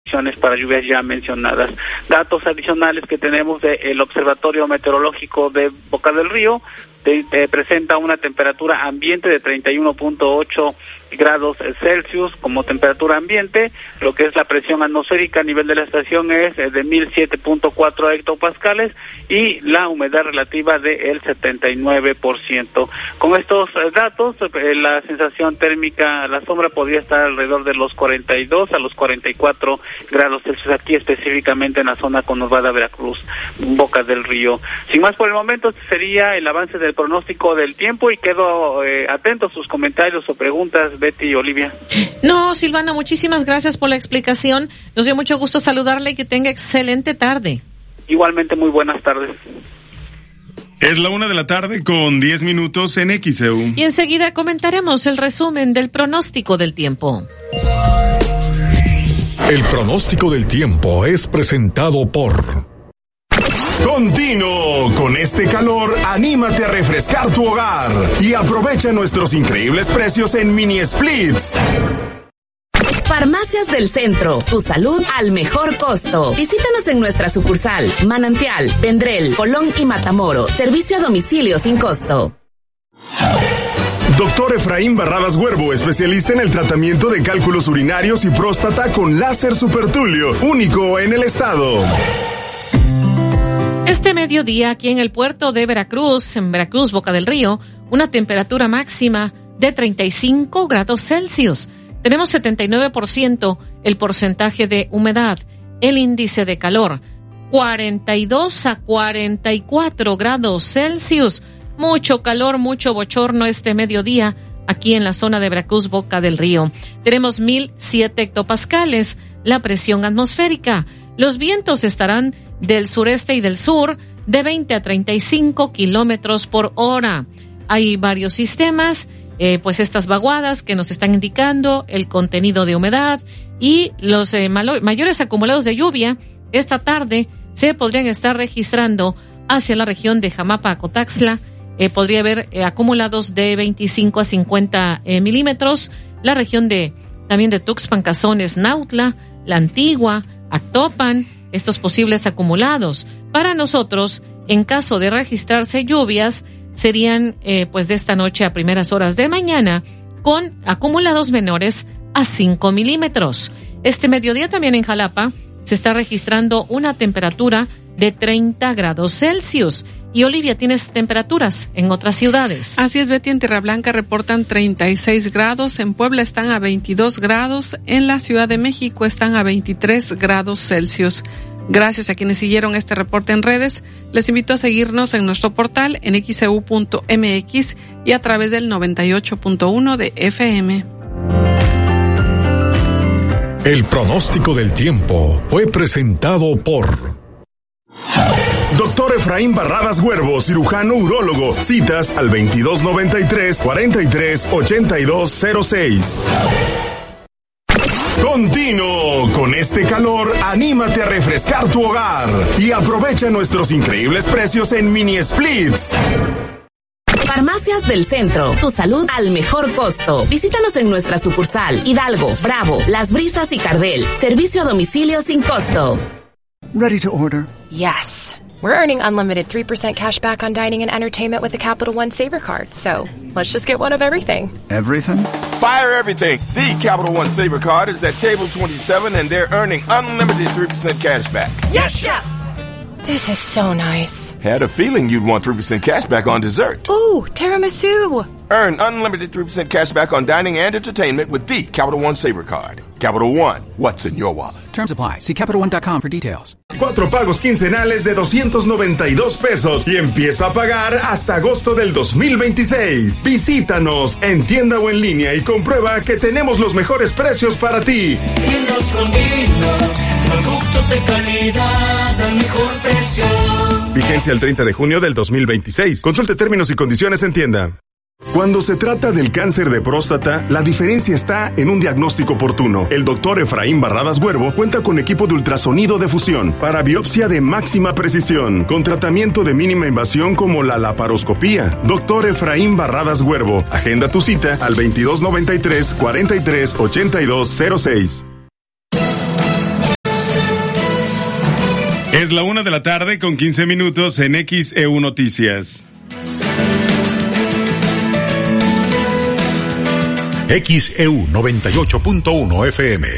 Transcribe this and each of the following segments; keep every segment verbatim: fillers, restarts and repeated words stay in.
para lluvias ya mencionadas. Datos adicionales que tenemos del Observatorio Meteorológico de Boca del Río, te, te presenta una temperatura ambiente de treinta y uno punto ocho grados Celsius como temperatura ambiente. Lo que es la presión atmosférica a nivel de la estación es de mil siete punto cuatro hectopascales y la humedad relativa de el setenta y nueve por ciento. Con estos datos, eh, la sensación térmica, la sombra podría estar alrededor de los cuarenta y dos a los cuarenta y cuatro grados Celsius, aquí específicamente en la zona conurbada Veracruz, Boca del Río. Sin más por el momento, este sería el avance del pronóstico del tiempo y quedo eh, atento a sus comentarios o preguntas, Betty y Olivia. No, Silvano, muchísimas gracias por la explicación. Nos dio mucho gusto saludarle y que tenga excelente tarde. Igualmente, muy buenas tardes. Es la una de la tarde con diez minutos en X E U. Y enseguida comentaremos el resumen del pronóstico del tiempo. El pronóstico del tiempo es presentado por... Continuo, con este calor, anímate a refrescar tu hogar y aprovecha nuestros increíbles precios en mini splits. Farmacias del Centro, tu salud al mejor costo. Visítanos en nuestra sucursal, Manantial, Vendrell, Colón y Matamoros. Servicio a domicilio sin costo. Doctor Efraín Barradas Huervo, especialista en el tratamiento de cálculos urinarios y próstata con láser supertulio, único en el estado. Este mediodía aquí en el puerto de Veracruz, en Veracruz, Boca del Río, una temperatura máxima de treinta y cinco grados Celsius. Tenemos setenta y nueve por ciento el porcentaje de humedad, el índice de calor, cuarenta y dos a cuarenta y cuatro grados Celsius. Mucho calor, mucho bochorno este mediodía aquí en la zona de Veracruz, Boca del Río. Tenemos mil siete hectopascales, la presión atmosférica. Los vientos estarán del sureste y del sur de veinte a treinta y cinco kilómetros por hora. Hay varios sistemas, eh, pues estas vaguadas que nos están indicando el contenido de humedad y los eh, malo- mayores acumulados de lluvia esta tarde se podrían estar registrando hacia la región de Jamapa a Cotaxtla. Eh, podría haber eh, acumulados de veinticinco a cincuenta eh, milímetros. La región de también de Tuxpan, Cazones, Nautla, La Antigua, Actopan, estos posibles acumulados. Para nosotros, en caso de registrarse lluvias, serían eh, pues de esta noche a primeras horas de mañana, con acumulados menores a cinco milímetros. Este mediodía también en Jalapa se está registrando una temperatura de treinta grados Celsius. Y Olivia, ¿tienes temperaturas en otras ciudades? Así es, Betty, en Tierra Blanca reportan treinta y seis grados, en Puebla están a veintidós grados, en la Ciudad de México están a veintitrés grados Celsius. Gracias a quienes siguieron este reporte en redes. Les invito a seguirnos en nuestro portal en x e u punto m x y a través del noventa y ocho punto uno de F M. El pronóstico del tiempo fue presentado por... Doctor Efraín Barradas Huervo, cirujano urólogo. Citas al veintidós noventa y tres, cuarenta y tres, ochenta y dos cero seis. Continuo, con este calor, anímate a refrescar tu hogar y aprovecha nuestros increíbles precios en mini splits. Farmacias del Centro, tu salud al mejor costo. Visítanos en nuestra sucursal, Hidalgo, Bravo, Las Brisas y Cardel. Servicio a domicilio sin costo. Ready to order? Yes. We're earning unlimited three percent cash back on dining and entertainment with the Capital One Saver Card. So, let's just get one of everything. Everything? Fire everything. The Capital One Saver Card is at table twenty-seven and they're earning unlimited three percent cash back. Yes, Chef! This is so nice. Had a feeling you'd want three percent cash back on dessert. Ooh, tiramisu. Earn unlimited three percent cash back on dining and entertainment with the Capital One Saver Card. Capital One, what's in your wallet? Terms apply. See Capital One dot com for details. Cuatro pagos quincenales de doscientos noventa y dos pesos y empieza a pagar hasta agosto del dos mil veintiséis. Visítanos en tienda o en línea y comprueba que tenemos los mejores precios para ti. Tiendas Condino, productos de calidad al mejor precio. Vigencia el treinta de junio del dos mil veintiséis. Consulte términos y condiciones en tienda. Cuando se trata del cáncer de próstata, la diferencia está en un diagnóstico oportuno. El doctor Efraín Barradas Huervo cuenta con equipo de ultrasonido de fusión para biopsia de máxima precisión, con tratamiento de mínima invasión como la laparoscopía. Doctor Efraín Barradas Huervo, agenda tu cita al veintidós noventa y tres, cuarenta y tres, ochenta y dos cero seis. Es la una de la tarde con quince minutos en X E U Noticias. X E U noventa y ocho punto uno F M.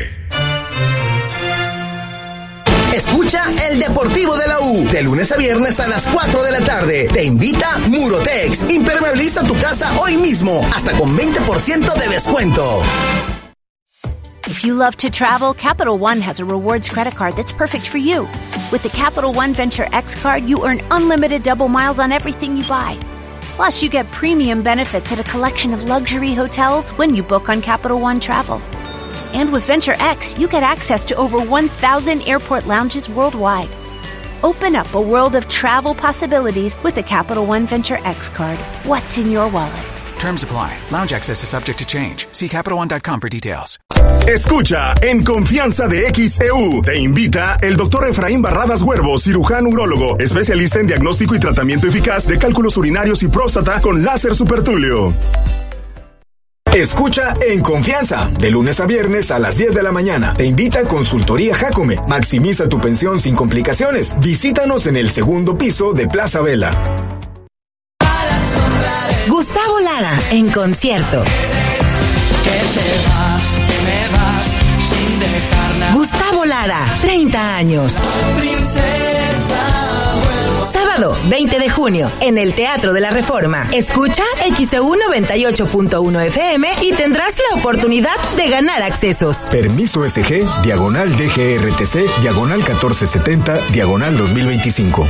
Escucha el Deportivo de la U, de lunes a viernes a las cuatro de la tarde. Te invita Murotex. Impermeabiliza tu casa hoy mismo, hasta con veinte por ciento de descuento. If you love to travel, Capital One has a rewards credit card that's perfect for you. With the Capital One Venture X card, you earn unlimited double miles on everything you buy. Plus, you get premium benefits at a collection of luxury hotels when you book on Capital One Travel. And with Venture X, you get access to over one thousand airport lounges worldwide. Open up a world of travel possibilities with the Capital One Venture X card. What's in your wallet? Terms apply. Lounge access is subject to change. See Capital One dot com for details. Escucha En Confianza de X E U. Te invita el doctor Efraín Barradas Huervo, cirujano urólogo, especialista en diagnóstico y tratamiento eficaz de cálculos urinarios y próstata con láser supertulio. Escucha En Confianza, de lunes a viernes a las diez de la mañana. Te invita a Consultoría Jacome. Maximiza tu pensión sin complicaciones. Visítanos en el segundo piso de Plaza Vela. Gustavo Lara, en concierto. Que te vas, que me vas, sin dejar nada. Gustavo Lara, treinta años. Sábado, veinte de junio, en el Teatro de la Reforma. Escucha X E U noventa y ocho punto uno F M y tendrás la oportunidad de ganar accesos. Permiso S G, diagonal D G R T C, diagonal catorce setenta, diagonal dos mil veinticinco.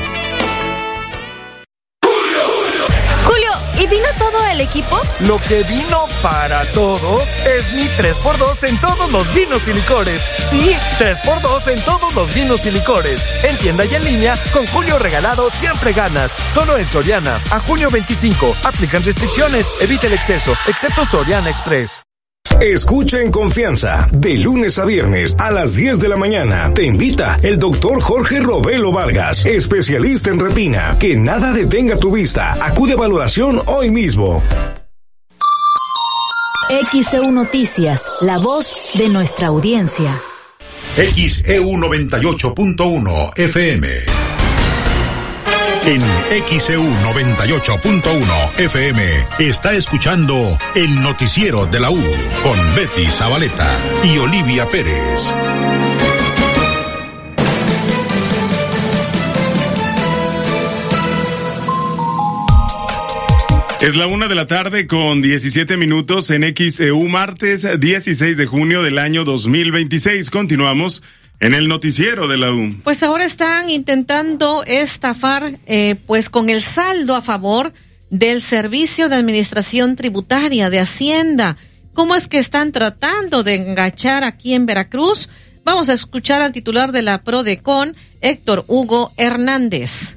¿Y vino todo el equipo? Lo que vino para todos es mi tres por dos en todos los vinos y licores. Sí, tres por dos en todos los vinos y licores. En tienda y en línea, con Julio regalado siempre ganas. Solo en Soriana. A junio veinticinco. Aplican restricciones. Evita el exceso, excepto Soriana Express. Escucha En Confianza, de lunes a viernes a las diez de la mañana. Te invita el doctor Jorge Robelo Vargas, especialista en retina. Que nada detenga tu vista. Acude a valoración hoy mismo. X E U Noticias, la voz de nuestra audiencia. X E U noventa y ocho punto uno F M. En X E U noventa y ocho punto uno F M está escuchando el noticiero de la U con Betty Zabaleta y Olivia Pérez. Es la una de la tarde con diecisiete minutos en X E U, martes dieciséis de junio del año dos mil veintiséis. Continuamos en el noticiero de la U. Pues ahora están intentando estafar, eh, pues con el saldo a favor del Servicio de Administración Tributaria de Hacienda. ¿Cómo es que están tratando de enganchar aquí en Veracruz? Vamos a escuchar al titular de la Prodecon, Héctor Hugo Hernández.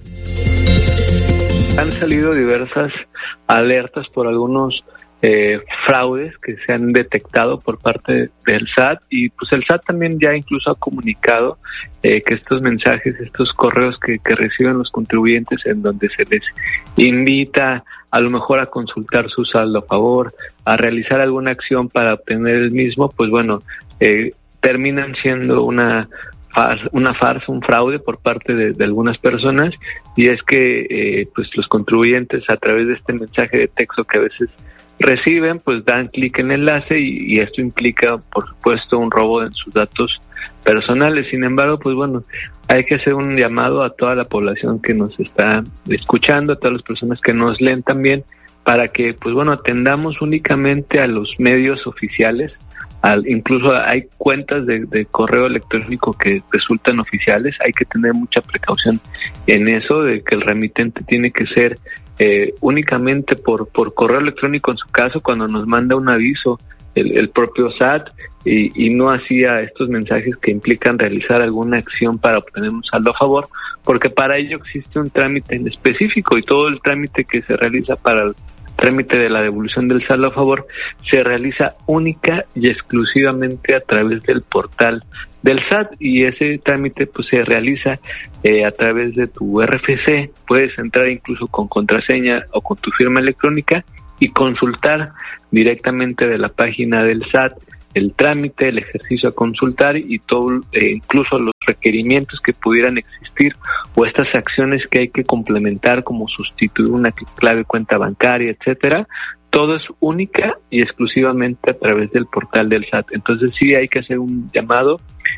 Han salido diversas alertas por algunos Eh, fraudes que se han detectado por parte del S A T, y pues el S A T también ya incluso ha comunicado eh, que estos mensajes, estos correos que, que reciben los contribuyentes en donde se les invita a lo mejor a consultar su saldo a favor, a realizar alguna acción para obtener el mismo, pues bueno, eh, terminan siendo una farsa, una farsa, un fraude por parte de, de algunas personas, y es que eh, pues los contribuyentes a través de este mensaje de texto que a veces reciben, pues dan clic en el enlace y, y esto implica, por supuesto, un robo en sus datos personales. Sin embargo, pues bueno, hay que hacer un llamado a toda la población que nos está escuchando, a todas las personas que nos leen también, para que, pues bueno, atendamos únicamente a los medios oficiales. Al, incluso hay cuentas de, de correo electrónico que resultan oficiales. Hay que tener mucha precaución en eso, de que el remitente tiene que ser Eh, únicamente por, por correo electrónico en su caso, cuando nos manda un aviso el, el propio S A T, y, y no hacía estos mensajes que implican realizar alguna acción para obtener un saldo a favor, porque para ello existe un trámite en específico, y todo el trámite que se realiza para el trámite de la devolución del saldo a favor se realiza única y exclusivamente a través del portal del S A T, y ese trámite pues se realiza eh, a través de tu R F C. Puedes entrar incluso con contraseña o con tu firma electrónica y consultar directamente de la página del S A T el trámite, el ejercicio a consultar y todo, eh, incluso los requerimientos que pudieran existir o estas acciones que hay que complementar, como sustituir una clave cuenta bancaria, etcétera. Todo es única y exclusivamente a través del portal del S A T. Entonces sí hay que hacer un llamado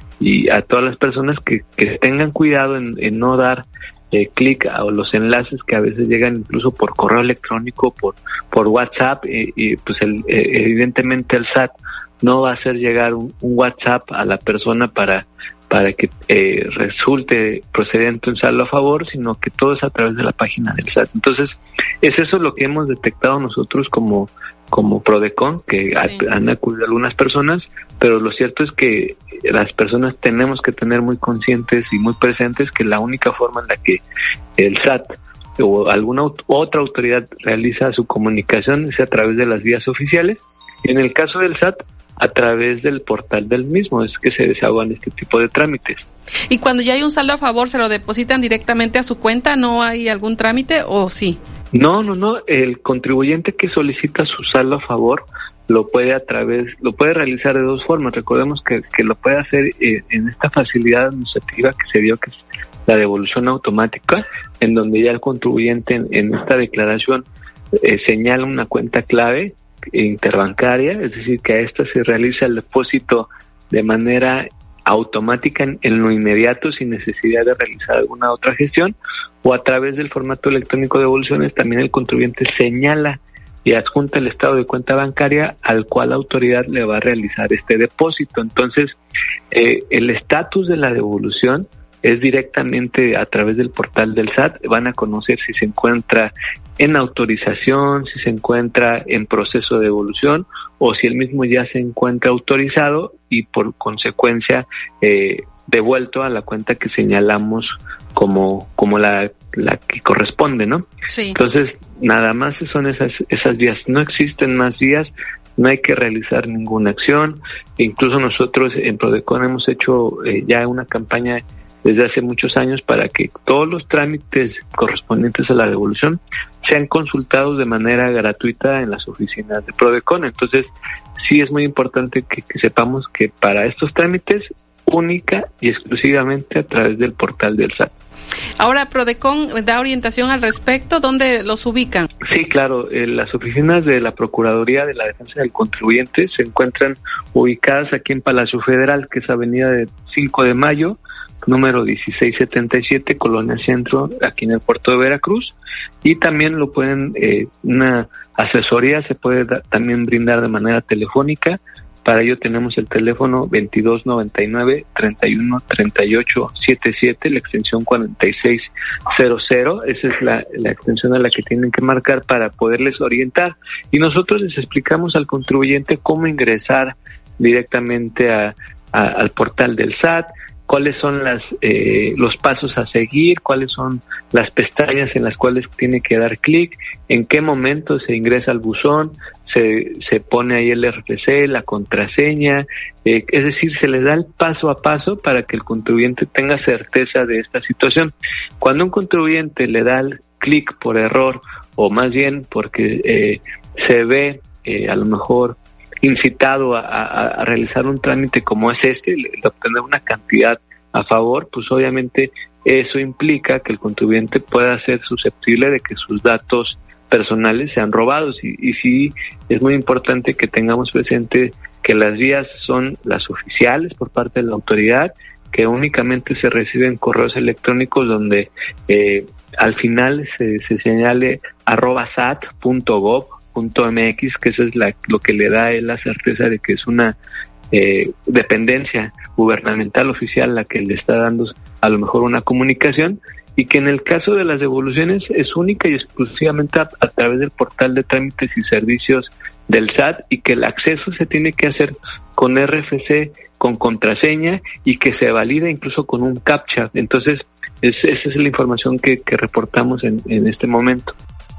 y a todas las personas que, que tengan cuidado en, en no dar eh, clic a los enlaces que a veces llegan incluso por correo electrónico, por por WhatsApp, eh, y pues el, eh, evidentemente el S A T no va a hacer llegar un, un WhatsApp a la persona para para que eh, resulte procedente un saldo a favor, sino que todo es a través de la página del S A T. Entonces, es eso lo que hemos detectado nosotros como, como Prodecon, que sí. ha, han acudido algunas personas, pero lo cierto es que las personas tenemos que tener muy conscientes y muy presentes que la única forma en la que el S A T o alguna otra autoridad realiza su comunicación es a través de las vías oficiales. Y en el caso del S A T, a través del portal del mismo es que se desahogan este tipo de trámites. Y cuando ya hay un saldo a favor, ¿se lo depositan directamente a su cuenta? ¿No hay algún trámite o sí? No, no, no. El contribuyente que solicita su saldo a favor lo puede a través, lo puede realizar de dos formas. Recordemos que, que lo puede hacer eh, en esta facilidad administrativa que se dio, que es la devolución automática, en donde ya el contribuyente en, en esta declaración eh, señala una cuenta clave interbancaria, es decir, que a esta se realiza el depósito de manera automática en, en lo inmediato sin necesidad de realizar alguna otra gestión, o a través del formato electrónico de devoluciones también el contribuyente señala y adjunta el estado de cuenta bancaria al cual la autoridad le va a realizar este depósito. Entonces, eh, el estatus de la devolución es directamente a través del portal del S A T. Van a conocer si se encuentra en autorización, si se encuentra en proceso de devolución o si el mismo ya se encuentra autorizado y por consecuencia eh, devuelto a la cuenta que señalamos como como la, la que corresponde, ¿no? Sí. Entonces, nada más son esas esas vías. No existen más vías, no hay que realizar ninguna acción. Incluso nosotros en Prodecon hemos hecho eh, ya una campaña desde hace muchos años para que todos los trámites correspondientes a la devolución sean consultados de manera gratuita en las oficinas de Prodecon. Entonces, sí es muy importante que, que sepamos que para estos trámites, única y exclusivamente a través del portal del S A T. Ahora, Prodecon da orientación al respecto, ¿dónde los ubican? Sí, claro, eh, las oficinas de la Procuraduría de la Defensa del Contribuyente se encuentran ubicadas aquí en Palacio Federal, que es Avenida de cinco de mayo, número dieciséis setenta y siete, Colonia Centro, aquí en el puerto de Veracruz, y también lo pueden, eh, una asesoría se puede da, también brindar de manera telefónica. Para ello tenemos el teléfono veintidós noventa y nueve, treinta y uno, treinta y ocho, setenta y siete, la extensión cuarenta y seis cero cero, esa es la, la extensión a la que tienen que marcar para poderles orientar. Y nosotros les explicamos al contribuyente cómo ingresar directamente a, a, al portal del S A T, cuáles son las eh, los pasos a seguir, cuáles son las pestañas en las cuales tiene que dar clic, en qué momento se ingresa al buzón, se se pone ahí el R F C, la contraseña, eh, es decir, se le da el paso a paso para que el contribuyente tenga certeza de esta situación. Cuando un contribuyente le da el clic por error, o más bien porque eh, se ve eh, a lo mejor incitado a, a, a realizar un trámite como es este, de obtener una cantidad a favor, pues obviamente eso implica que el contribuyente pueda ser susceptible de que sus datos personales sean robados. Y, y sí, es muy importante que tengamos presente que las vías son las oficiales por parte de la autoridad, que únicamente se reciben correos electrónicos donde eh, al final se, se señale arroba sat punto gov punto mx, que eso es la, lo que le da a él la certeza de que es una eh, dependencia gubernamental oficial la que le está dando a lo mejor una comunicación, y que en el caso de las devoluciones es única y exclusivamente a, a través del portal de trámites y servicios del S A T, y que el acceso se tiene que hacer con R F C, con contraseña, y que se valida incluso con un captcha. Entonces, es, esa es la información que, que reportamos en, en este momento.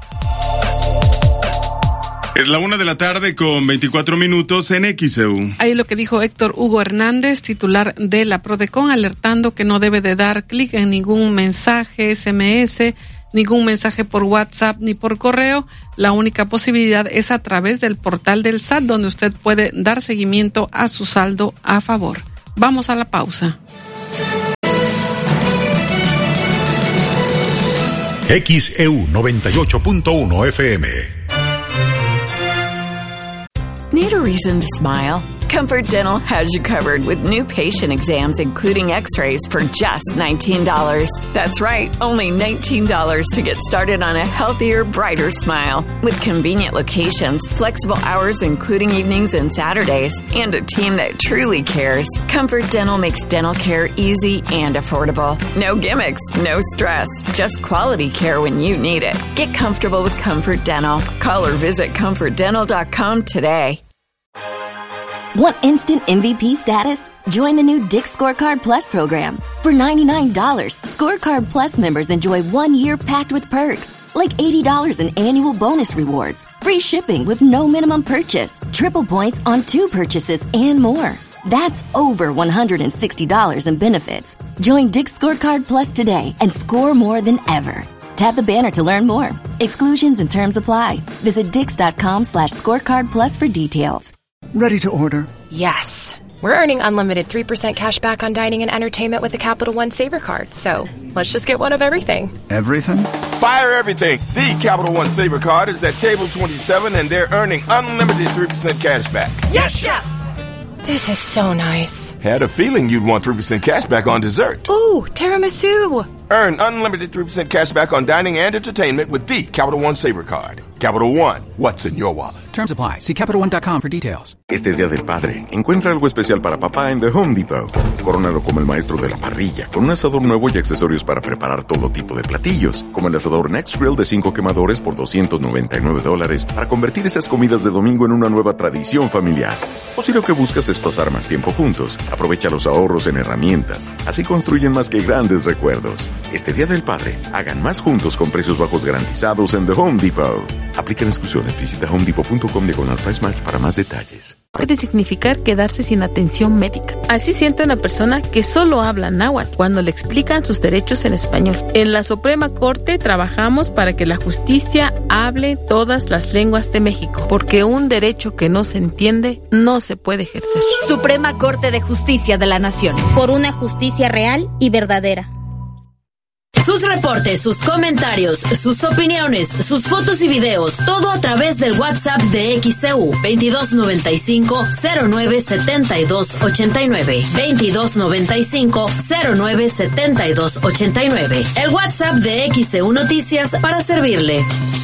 Es la una de la tarde con veinticuatro minutos en X E U. Ahí lo que dijo Héctor Hugo Hernández, titular de la Prodecon, alertando que no debe de dar clic en ningún mensaje, S M S, ningún mensaje por WhatsApp ni por correo. La única posibilidad es a través del portal del S A T, donde usted puede dar seguimiento a su saldo a favor. Vamos a la pausa. X E U noventa y ocho punto uno F M. Need a reason to smile? Comfort Dental has you covered with new patient exams, including x-rays, for just nineteen dollars. That's right, only nineteen dollars to get started on a healthier, brighter smile. With convenient locations, flexible hours including evenings and Saturdays, and a team that truly cares, Comfort Dental makes dental care easy and affordable. No gimmicks, no stress, just quality care when you need it. Get comfortable with Comfort Dental. Call or visit comfort dental dot com today. Want instant M V P status? Join the new Dick's Scorecard Plus program. For ninety-nine dollars, Scorecard Plus members enjoy one year packed with perks, like eighty dollars in annual bonus rewards, free shipping with no minimum purchase, triple points on two purchases, and more. That's over one hundred sixty dollars in benefits. Join Dick's Scorecard Plus today and score more than ever. Tap the banner to learn more. Exclusions and terms apply. Visit dix.com slash scorecard plus for details. Ready to order? Yes. We're earning unlimited three percent cash back on dining and entertainment with the Capital One Saver Card. So let's just get one of everything. Everything? Fire everything. The Capital One Saver Card is at table twenty-seven and they're earning unlimited three percent cash back. Yes, Chef! This is so nice. Had a feeling you'd want three percent cash back on dessert. Ooh, tiramisu. Earn unlimited three percent cash back on dining and entertainment with the Capital One Saver Card. Capital One, what's in your wallet? Terms apply. See Capital One dot com for details. Este Día del Padre, encuentra algo especial para papá en The Home Depot. Corónalo como el maestro de la parrilla, con un asador nuevo y accesorios para preparar todo tipo de platillos, como el asador Next Grill de cinco quemadores por doscientos noventa y nueve dólares, para convertir esas comidas de domingo en una nueva tradición familiar. O si lo que buscas es pasar más tiempo juntos, aprovecha los ahorros en herramientas. Así construyen más que grandes recuerdos. Este Día del Padre, hagan más juntos con precios bajos garantizados en The Home Depot. Aplican exclusiones. Visita home depot punto com diagonal price match para más detalles. Puede significar quedarse sin atención médica. Así siente una persona que solo habla náhuatl cuando le explican sus derechos en español. En la Suprema Corte trabajamos para que la justicia hable todas las lenguas de México, porque un derecho que no se entiende no se puede ejercer. Suprema Corte de Justicia de la Nación. Por una justicia real y verdadera. Sus reportes, sus comentarios, sus opiniones, sus fotos y videos, todo a través del WhatsApp de X E U veintidós noventa y cinco cero nueve setenta y dos ochenta y nueve, veintidós noventa y cinco cero nueve setenta y dos ochenta y nueve. El WhatsApp de X E U Noticias para servirle.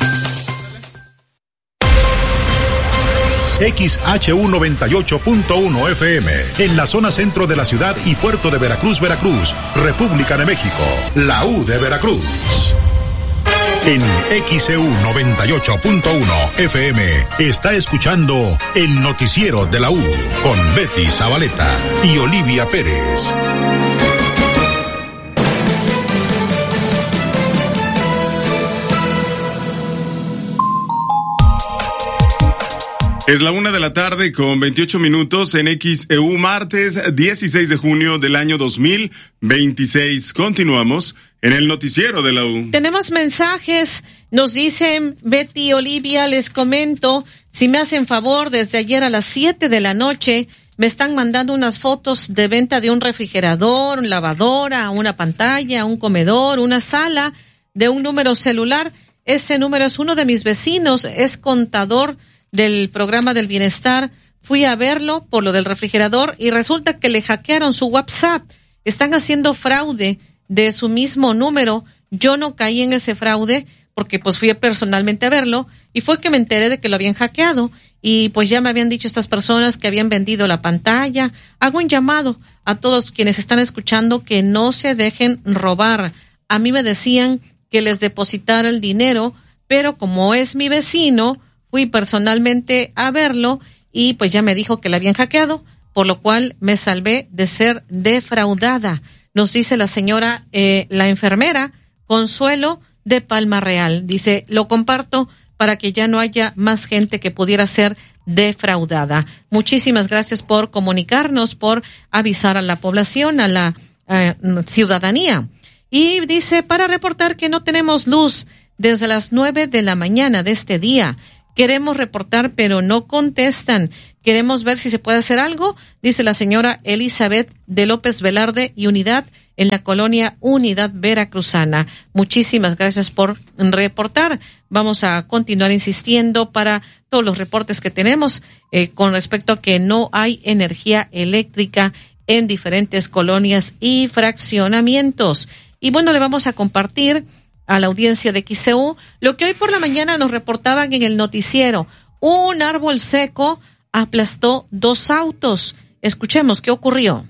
X H U noventa y ocho punto uno F M, en la zona centro de la ciudad y puerto de Veracruz, Veracruz, República de México, la U de Veracruz. En X E U noventa y ocho punto uno F M está escuchando el noticiero de la U con Betty Zabaleta y Olivia Pérez. Es la una de la tarde con veintiocho minutos en X E U, martes dieciséis de junio del año dos mil veintiséis. Continuamos en el noticiero de la U. Tenemos mensajes, nos dicen Betty y Olivia, les comento, si me hacen favor, desde ayer a las siete de la noche me están mandando unas fotos de venta de un refrigerador, una lavadora, una pantalla, un comedor, una sala, de un número celular. Ese número es uno de mis vecinos, es contador del programa del bienestar. Fui a verlo por lo del refrigerador y resulta que le hackearon su WhatsApp. Están haciendo fraude de su mismo número. Yo no caí en ese fraude porque pues fui personalmente a verlo y fue que me enteré de que lo habían hackeado y pues ya me habían dicho estas personas que habían vendido la pantalla. Hago un llamado a todos quienes están escuchando que no se dejen robar. A mí me decían que les depositara el dinero, pero como es mi vecino, fui personalmente a verlo y pues ya me dijo que la habían hackeado, por lo cual me salvé de ser defraudada. Nos dice la señora, eh, la enfermera Consuelo de Palma Real. Dice, lo comparto para que ya no haya más gente que pudiera ser defraudada. Muchísimas gracias por comunicarnos, por avisar a la población, a la eh, ciudadanía. Y dice, para reportar que no tenemos luz desde las nueve de la mañana de este día. Queremos reportar, pero no contestan. Queremos ver si se puede hacer algo, dice la señora Elizabeth de López Velarde y Unidad en la colonia Unidad Veracruzana. Muchísimas gracias por reportar. Vamos a continuar insistiendo para todos los reportes que tenemos eh, con respecto a que no hay energía eléctrica en diferentes colonias y fraccionamientos. Y bueno, le vamos a compartir a la audiencia de X C U lo que hoy por la mañana nos reportaban en el noticiero. Un árbol seco aplastó dos autos. Escuchemos qué ocurrió.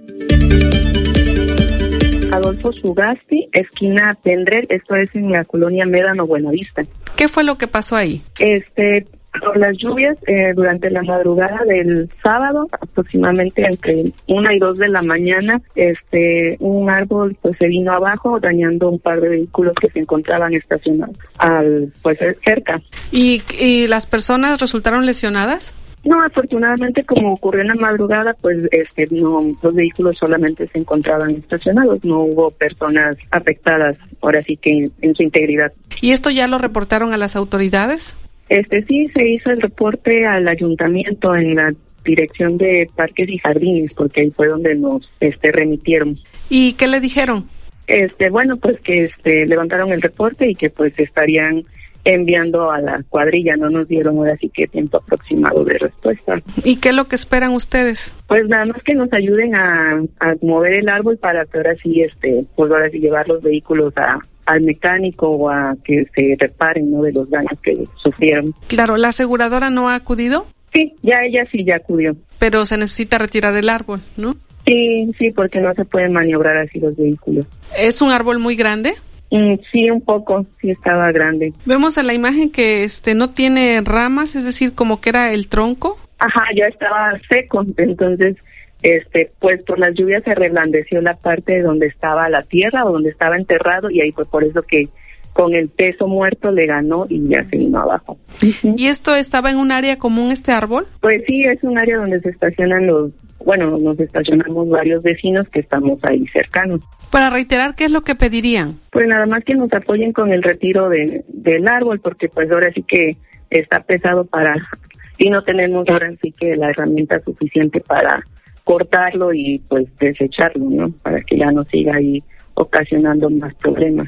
Adolfo Sugasti, esquina Pendrel, esto es en la colonia Médano Buenavista. ¿Qué fue lo que pasó ahí? Este, por las lluvias, eh, durante la madrugada del sábado, aproximadamente entre una y dos de la mañana, este, un árbol pues se vino abajo, dañando un par de vehículos que se encontraban estacionados al, pues cerca. ¿Y, y las personas resultaron lesionadas? No, afortunadamente, como ocurrió en la madrugada, pues este no, los vehículos solamente se encontraban estacionados, no hubo personas afectadas, ahora sí que en, en su integridad. ¿Y esto ya lo reportaron a las autoridades? Este sí, se hizo el reporte al ayuntamiento en la dirección de Parques y Jardines, porque ahí fue donde nos este remitieron. ¿Y qué le dijeron? Este, bueno, pues que este levantaron el reporte y que pues estarían enviando a la cuadrilla, no nos dieron ahora sí que tiempo aproximado de respuesta. ¿Y qué es lo que esperan ustedes? Pues nada más que nos ayuden a, a mover el árbol para que ahora sí, este, pues ahora sí llevar los vehículos a al mecánico o a que se reparen, ¿no?, de los daños que sufrieron. Claro, ¿la aseguradora no ha acudido? Sí, ya ella sí ya acudió. Pero se necesita retirar el árbol, ¿no? Sí, sí, porque no se pueden maniobrar así los vehículos. ¿Es un árbol muy grande? Mm, sí, un poco, sí estaba grande. Vemos en la imagen que este no tiene ramas, es decir, como que era el tronco. Ajá, ya estaba seco, entonces, este, pues por las lluvias se reblandeció la parte donde estaba la tierra o donde estaba enterrado y ahí fue por eso que con el peso muerto le ganó y ya se vino abajo. Uh-huh. ¿Y esto estaba en un área común, este árbol? Pues sí, es un área donde se estacionan los, bueno, nos estacionamos varios vecinos que estamos ahí cercanos. Para reiterar, ¿qué es lo que pedirían? Pues nada más que nos apoyen con el retiro de, del árbol, porque pues ahora sí que está pesado para, y no tenemos ahora sí que la herramienta suficiente para cortarlo y pues desecharlo, ¿no? Para que ya no siga ahí ocasionando más problemas.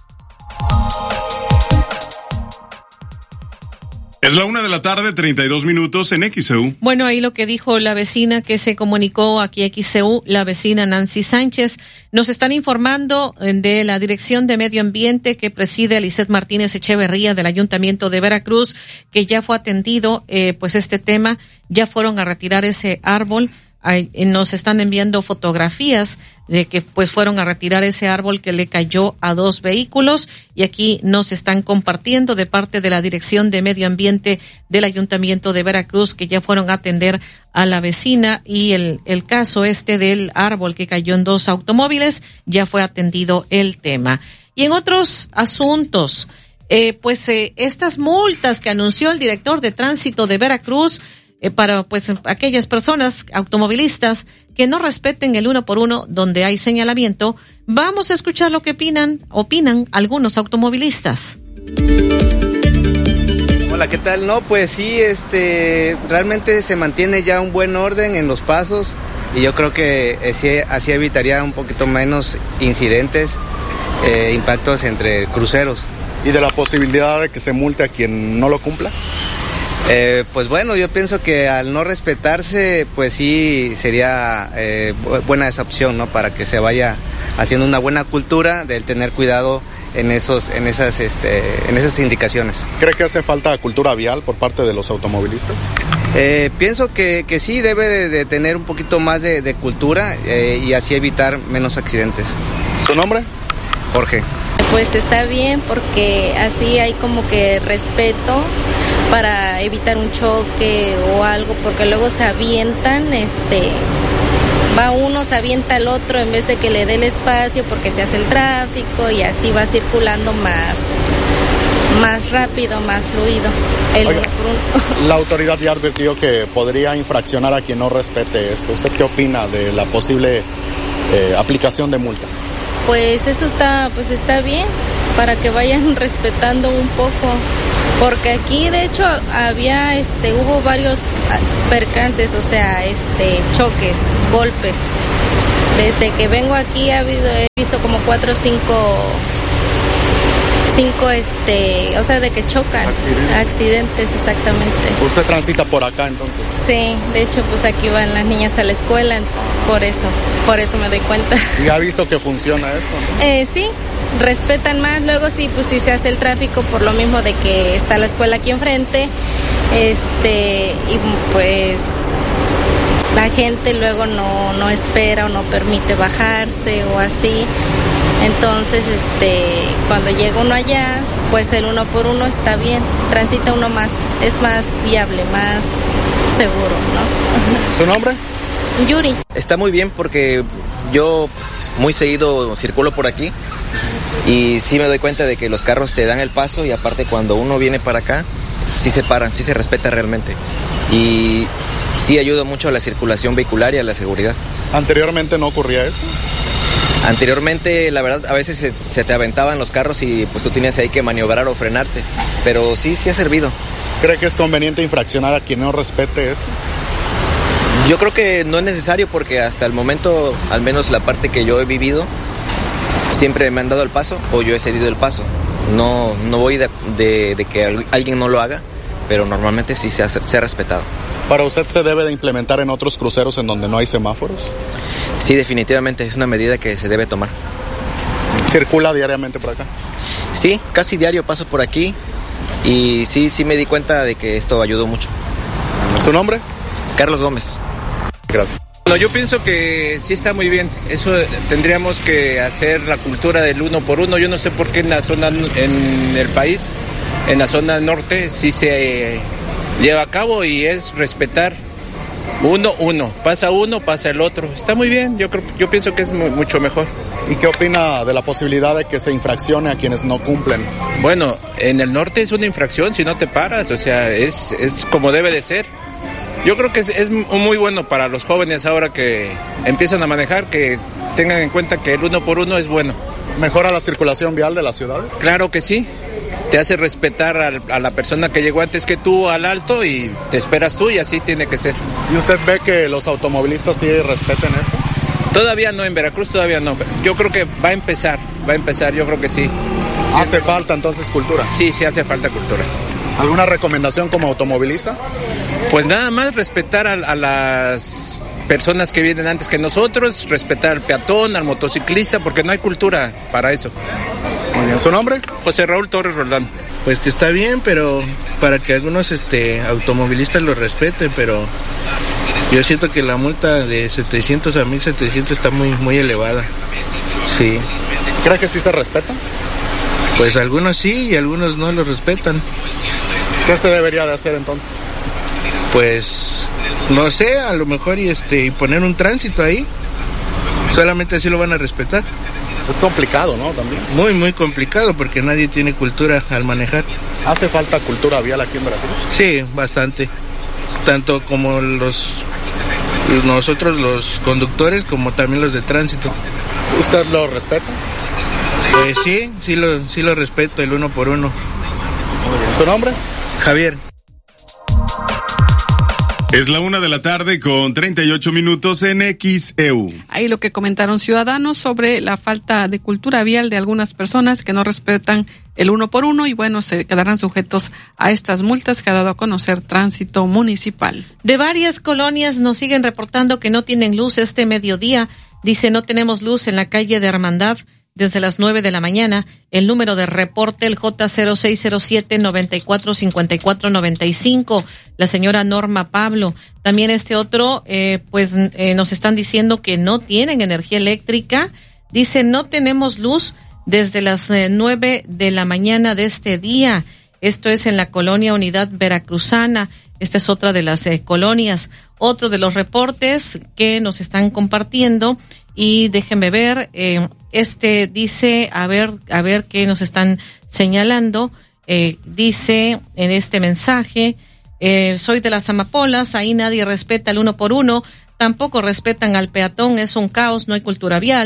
Es la una de la tarde, treinta y dos minutos en X C U. Bueno, ahí lo que dijo la vecina que se comunicó aquí a X C U, la vecina Nancy Sánchez. Nos están informando de la Dirección de Medio Ambiente que preside Lisette Martínez Echeverría del Ayuntamiento de Veracruz, que ya fue atendido, eh, pues este tema, ya fueron a retirar ese árbol. Ay, nos están enviando fotografías de que pues fueron a retirar ese árbol que le cayó a dos vehículos y aquí nos están compartiendo de parte de la Dirección de Medio Ambiente del Ayuntamiento de Veracruz que ya fueron a atender a la vecina y el, el caso este del árbol que cayó en dos automóviles ya fue atendido el tema. Y en otros asuntos, eh, pues eh, estas multas que anunció el director de tránsito de Veracruz Eh, para pues aquellas personas automovilistas que no respeten el uno por uno donde hay señalamiento. Vamos a escuchar lo que opinan, opinan algunos automovilistas. Hola, ¿qué tal? No, pues sí, este, realmente se mantiene ya un buen orden en los pasos y yo creo que así, así evitaría un poquito menos incidentes, eh, impactos entre cruceros. ¿Y de la posibilidad de que se multe a quien no lo cumpla? Eh, pues bueno, yo pienso que al no respetarse, pues sí sería eh, buena esa opción, ¿no? Para que se vaya haciendo una buena cultura del tener cuidado en esos, en esas, este, en esas indicaciones. ¿Cree que hace falta cultura vial por parte de los automovilistas? Eh, pienso que, que sí debe de, de tener un poquito más de, de cultura eh, y así evitar menos accidentes. ¿Su nombre? Jorge. Pues está bien porque así hay como que respeto para evitar un choque o algo, porque luego se avientan, este, va uno, se avienta al otro en vez de que le dé el espacio porque se hace el tráfico y así va circulando más, más rápido, más fluido. El Oiga, la autoridad ya advirtió que podría infraccionar a quien no respete esto. ¿Usted qué opina de la posible eh, aplicación de multas? pues eso está, pues está bien, para que vayan respetando un poco, porque aquí de hecho había, este, hubo varios percances, o sea, este, choques, golpes. Desde que vengo aquí ha habido, he visto como cuatro o cinco, cinco, este, o sea, de que chocan. Accidentes. Accidentes, exactamente. ¿Usted transita por acá entonces? Sí, de hecho, pues aquí van las niñas a la escuela, por eso, por eso me doy cuenta. ¿Y ha visto que funciona esto, no? Eh, sí, respetan más, luego sí, pues sí se hace el tráfico por lo mismo de que está la escuela aquí enfrente, este, y pues la gente luego no, no espera o no permite bajarse o así. Entonces, este, cuando llega uno allá, pues el uno por uno está bien, transita uno más, es más viable, más seguro, ¿no? ¿Su nombre? Yuri. Está muy bien porque yo muy seguido circulo por aquí y sí me doy cuenta de que los carros te dan el paso y aparte cuando uno viene para acá, sí se paran, sí se respeta realmente. Y sí ayuda mucho a la circulación vehicular y a la seguridad. ¿Anteriormente no ocurría eso? Anteriormente, la verdad, a veces se, se te aventaban los carros y pues tú tenías ahí que maniobrar o frenarte, pero sí, sí ha servido. ¿Cree que es conveniente infraccionar a quien no respete eso? Yo creo que no es necesario porque hasta el momento, al menos la parte que yo he vivido, siempre me han dado el paso o yo he cedido el paso. No, no voy de, de, de que alguien no lo haga, pero normalmente sí se ha, se ha respetado. ¿Para usted se debe de implementar en otros cruceros en donde no hay semáforos? Sí, definitivamente es una medida que se debe tomar. ¿Circula diariamente por acá? Sí, casi diario paso por aquí y sí, sí me di cuenta de que esto ayudó mucho. ¿Su nombre? Carlos Gómez. Gracias. Bueno, yo pienso que sí está muy bien. Eso tendríamos que hacer la cultura del uno por uno. Yo no sé por qué en la zona, en el país, en la zona norte, sí se lleva a cabo y es respetar uno, uno. Pasa uno, pasa el otro. Está muy bien. Yo creo, yo pienso que es muy, mucho mejor. ¿Y qué opina de la posibilidad de que se infraccione a quienes no cumplen? Bueno, en el norte es una infracción si no te paras. O sea, es, es como debe de ser. Yo creo que es, es muy bueno para los jóvenes ahora que empiezan a manejar, que tengan en cuenta que el uno por uno es bueno. ¿Mejora la circulación vial de las ciudades? Claro que sí. Te hace respetar a, a la persona que llegó antes que tú al alto y te esperas tú y así tiene que ser. ¿Y usted ve que los automovilistas sí respeten esto? Todavía no, en Veracruz todavía no. Yo creo que va a empezar, va a empezar, yo creo que sí. sí ¿Hace falta entonces cultura? Sí, sí hace falta cultura. ¿Alguna recomendación como automovilista? Pues nada más respetar a, a las personas que vienen antes que nosotros, respetar al peatón, al motociclista, porque no hay cultura para eso. Muy bien. ¿Su nombre? José Raúl Torres Roldán. Pues que está bien, pero para que algunos este automovilistas lo respeten, pero yo siento que la multa de setecientos a mil setecientos está muy muy elevada. Sí. ¿Cree que sí se respeta? Pues algunos sí y algunos no lo respetan. ¿Qué se debería de hacer entonces? Pues no sé, a lo mejor y este y poner un tránsito ahí. Solamente así lo van a respetar. Es complicado, ¿no? También. Muy, muy complicado porque nadie tiene cultura al manejar. ¿Hace falta cultura vial aquí en Veracruz? Sí, bastante. Tanto como los nosotros los conductores como también los de tránsito. ¿Usted lo respeta? Pues sí, sí lo, sí lo respeto, el uno por uno. Muy bien. ¿Su nombre? Javier. Es la una de la tarde con treinta y ocho minutos en X E U. Ahí lo que comentaron ciudadanos sobre la falta de cultura vial de algunas personas que no respetan el uno por uno y bueno, se quedarán sujetos a estas multas que ha dado a conocer Tránsito Municipal. De varias colonias nos siguen reportando que no tienen luz este mediodía. Dice, no tenemos luz en la calle de Hermandad desde las nueve de la mañana. El número de reporte, el J cero seis cero siete, noventa y cuatro cincuenta y cuatro noventa y cinco, la señora Norma Pablo. También este otro, eh, pues eh, nos están diciendo que no tienen energía eléctrica. Dice, no tenemos luz desde las eh, nueve de la mañana de este día. Esto es en la colonia Unidad Veracruzana. Esta es otra de las eh, colonias. Otro de los reportes que nos están compartiendo. Y déjenme ver, eh, este dice, a ver, a ver qué nos están señalando. Eh, dice en este mensaje, eh, soy de las amapolas, ahí nadie respeta el uno por uno, tampoco respetan al peatón, es un caos, no hay cultura vial.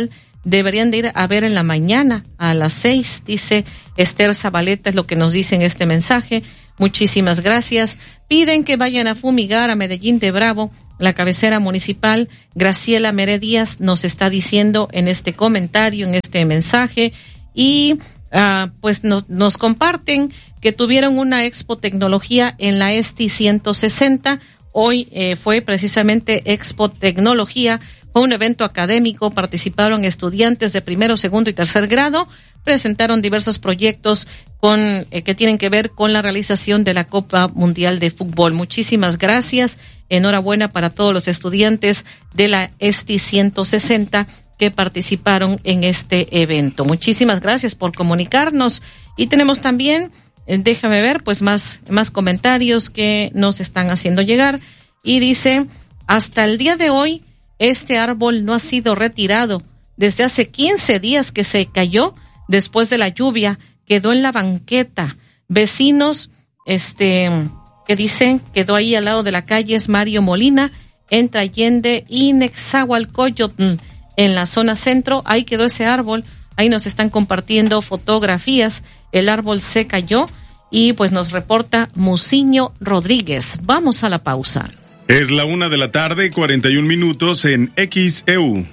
deberían de ir a ver en la mañana a las seis, dice Esther Zabaleta, es lo que nos dice en este mensaje. Muchísimas gracias. Piden que vayan a fumigar a Medellín de Bravo. La cabecera municipal, Graciela Mere Díaz, nos está diciendo en este comentario, en este mensaje, y uh, pues nos, nos comparten que tuvieron una Expo Tecnología en la ESTI ciento sesenta. Hoy eh, fue precisamente Expo Tecnología. Fue un evento académico, participaron estudiantes de primero, segundo y tercer grado, presentaron diversos proyectos con eh, que tienen que ver con la realización de la Copa Mundial de Fútbol. Muchísimas gracias, enhorabuena para todos los estudiantes de la ESTI ciento sesenta que participaron en este evento. Muchísimas gracias por comunicarnos, y tenemos también, eh, déjame ver, pues más, más comentarios que nos están haciendo llegar, y dice, hasta el día de hoy, este árbol no ha sido retirado. Desde hace quince días que se cayó después de la lluvia, quedó en la banqueta. Vecinos, este, que dicen, quedó ahí al lado de la calle, es Mario Molina, entre Allende y Nezahualcóyotl, en la zona centro. Ahí quedó ese árbol. Ahí nos están compartiendo fotografías. El árbol se cayó, y pues nos reporta Muciño Rodríguez. Vamos a la pausa. Es la una de la tarde, cuarenta y un minutos en X E U.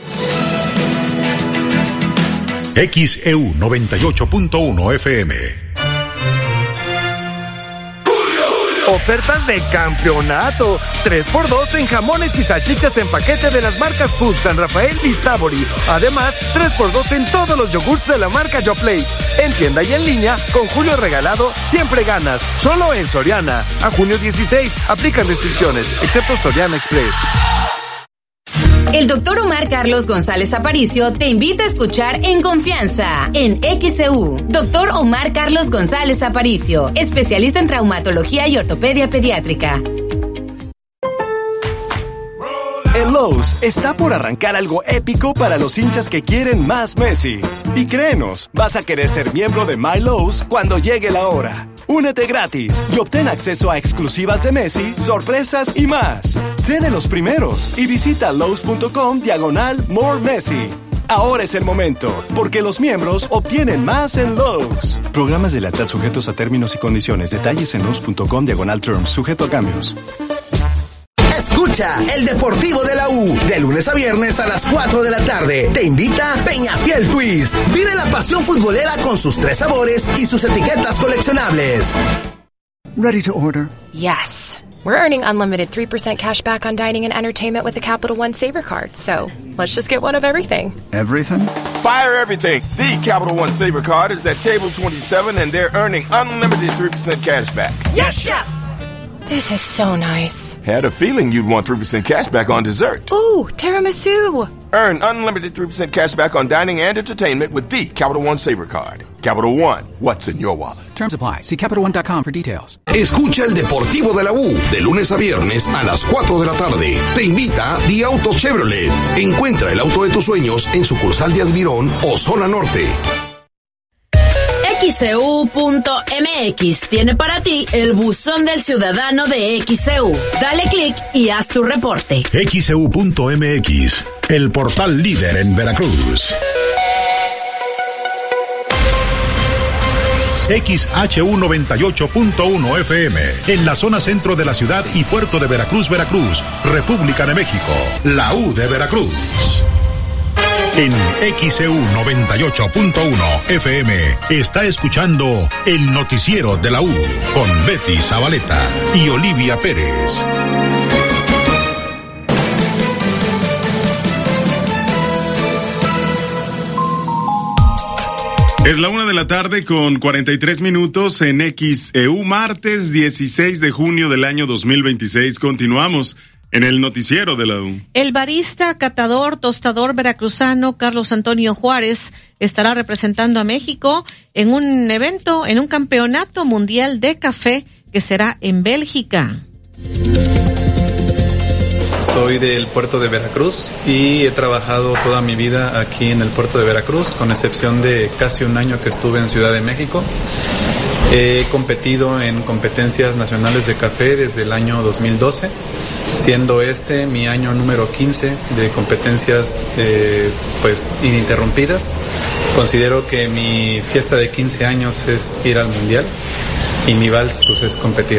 X E U noventa y ocho punto uno F M. Ofertas de campeonato. tres por dos en jamones y salchichas en paquete de las marcas Food, San Rafael y Savory. Además, tres por dos en todos los yogurts de la marca YoPlay. En tienda y en línea, con Julio Regalado, siempre ganas. Solo en Soriana. A junio dieciséis. Aplican restricciones, excepto Soriana Express. El doctor Omar Carlos González Aparicio te invita a escuchar En Confianza, en X E U. Doctor Omar Carlos González Aparicio, especialista en traumatología y ortopedia pediátrica. En Lowe's está por arrancar algo épico para los hinchas que quieren más Messi. Y créenos, vas a querer ser miembro de My Lowe's cuando llegue la hora. Únete gratis y obtén acceso a exclusivas de Messi, sorpresas y más. Sé de los primeros y visita Lowe's.com diagonal More Messi. Ahora es el momento, porque los miembros obtienen más en Lowe's. Programas de lealtad sujetos a términos y condiciones. Detalles en Lowe's.com diagonal Terms, sujeto a cambios. Escucha el Deportivo de la U, de lunes a viernes a las cuatro de la tarde. Te invita Peñafiel Twist. Vive la pasión futbolera con sus tres sabores y sus etiquetas coleccionables. Ready to order? Yes. We're earning unlimited three percent cash back on dining and entertainment with the Capital One Saver Card. So, let's just get one of everything. Everything? Fire everything. The Capital One Saver Card is at table twenty-seven and they're earning unlimited three percent cash back. Yes, Chef! This is so nice. Had a feeling you'd want three percent cash back on dessert. Ooh, tiramisu. Earn unlimited three percent cash back on dining and entertainment with the Capital One Saver Card. Capital One, what's in your wallet? Terms apply. See Capital One dot com for details. Escucha el Deportivo de la U, de lunes a viernes a las cuatro de la tarde. Te invita The Auto Chevrolet. Encuentra el auto de tus sueños en sucursal de Admirón o Zona Norte. X E U punto M X tiene para ti el buzón del ciudadano de X E U. Dale clic y haz tu reporte. X E U punto M X, el portal líder en Veracruz. X H U noventa y ocho punto uno F M, en la zona centro de la ciudad y puerto de Veracruz, Veracruz, República de México, la U de Veracruz. En X E U noventa y ocho punto uno F M está escuchando el noticiero de la U con Betty Zabaleta y Olivia Pérez. Es la una de la tarde con cuarenta y tres minutos en X E U, martes dieciséis de junio del año dos mil veintiséis. Continuamos en el noticiero de la U. El barista, catador, tostador veracruzano Carlos Antonio Juárez estará representando a México en un evento, en un campeonato mundial de café que será en Bélgica. Soy del puerto de Veracruz y he trabajado toda mi vida aquí en el puerto de Veracruz, con excepción de casi un año que estuve en Ciudad de México. He competido en competencias nacionales de café desde el año dos mil doce siendo este mi año número quince de competencias eh, pues ininterrumpidas. Considero que mi fiesta de quince años es ir al mundial y mi vals pues es competir.